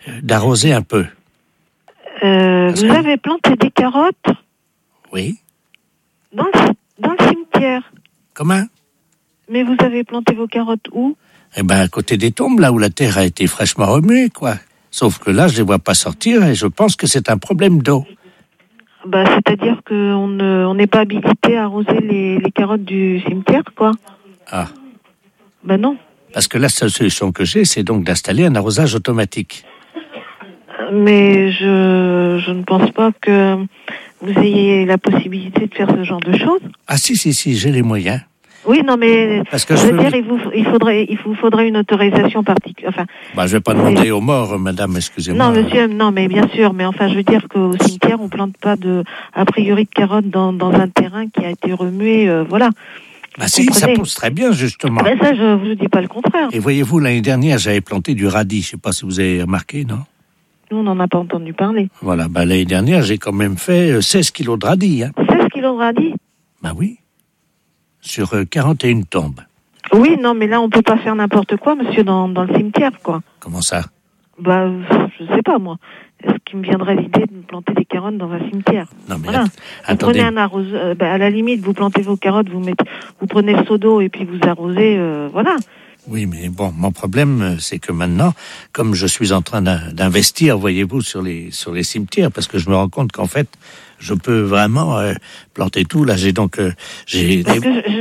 d'arroser un peu. Euh, vous avez planté des carottes Oui. dans le, dans le cimetière. Comment? Mais vous avez planté vos carottes où? Eh ben, à côté des tombes, là où la terre a été fraîchement remuée, quoi. Sauf que là, je les vois pas sortir et je pense que c'est un problème d'eau. Bah, c'est-à-dire qu'on ne, on n'est pas habilité à arroser les, les carottes du cimetière, quoi. Ah. Ben non. Parce que la seule solution que j'ai, c'est donc d'installer un arrosage automatique. Mais je, je ne pense pas que vous ayez la possibilité de faire ce genre de choses. Ah si, si, si, j'ai les moyens. Oui, non, mais Parce que je je veux veux- dire, il vous, il faudrait, il vous faudrait une autorisation particulière. Enfin, Bah, je vais pas demander aux morts, madame, excusez-moi. non, monsieur, non, mais bien sûr, mais enfin, je veux dire qu'au cimetière, on plante pas de, a priori, de carottes dans, dans un terrain qui a été remué, euh, voilà. Bah Vous si, ça comprenez? pousse très bien, justement. Ben ça, je vous dis pas le contraire. Et voyez-vous, l'année dernière, j'avais planté du radis. Je sais pas si vous avez remarqué, non? Nous, on n'en a pas entendu parler. Voilà, bah, l'année dernière, j'ai quand même fait euh, seize kilos de radis, hein. seize kilos de radis? Bah oui. Sur euh, quarante et une tombes. Oui, non, mais là, on peut pas faire n'importe quoi, monsieur, dans, dans le cimetière, quoi. Comment ça? Bah, je sais pas, moi. Est-ce qu'il me viendrait l'idée de planter des carottes dans un cimetière? Non, mais Voilà. att- Vous attendez. prenez un arroseur, euh, bah, à la limite, vous plantez vos carottes, vous mettez, vous prenez le seau d'eau et puis vous arrosez, euh, voilà. Oui, mais bon, mon problème, euh, c'est que maintenant, comme je suis en train d'in- d'investir, voyez-vous, sur les sur les cimetières, parce que je me rends compte qu'en fait, je peux vraiment euh, planter tout. Là, j'ai donc euh, j'ai Parce des- que je-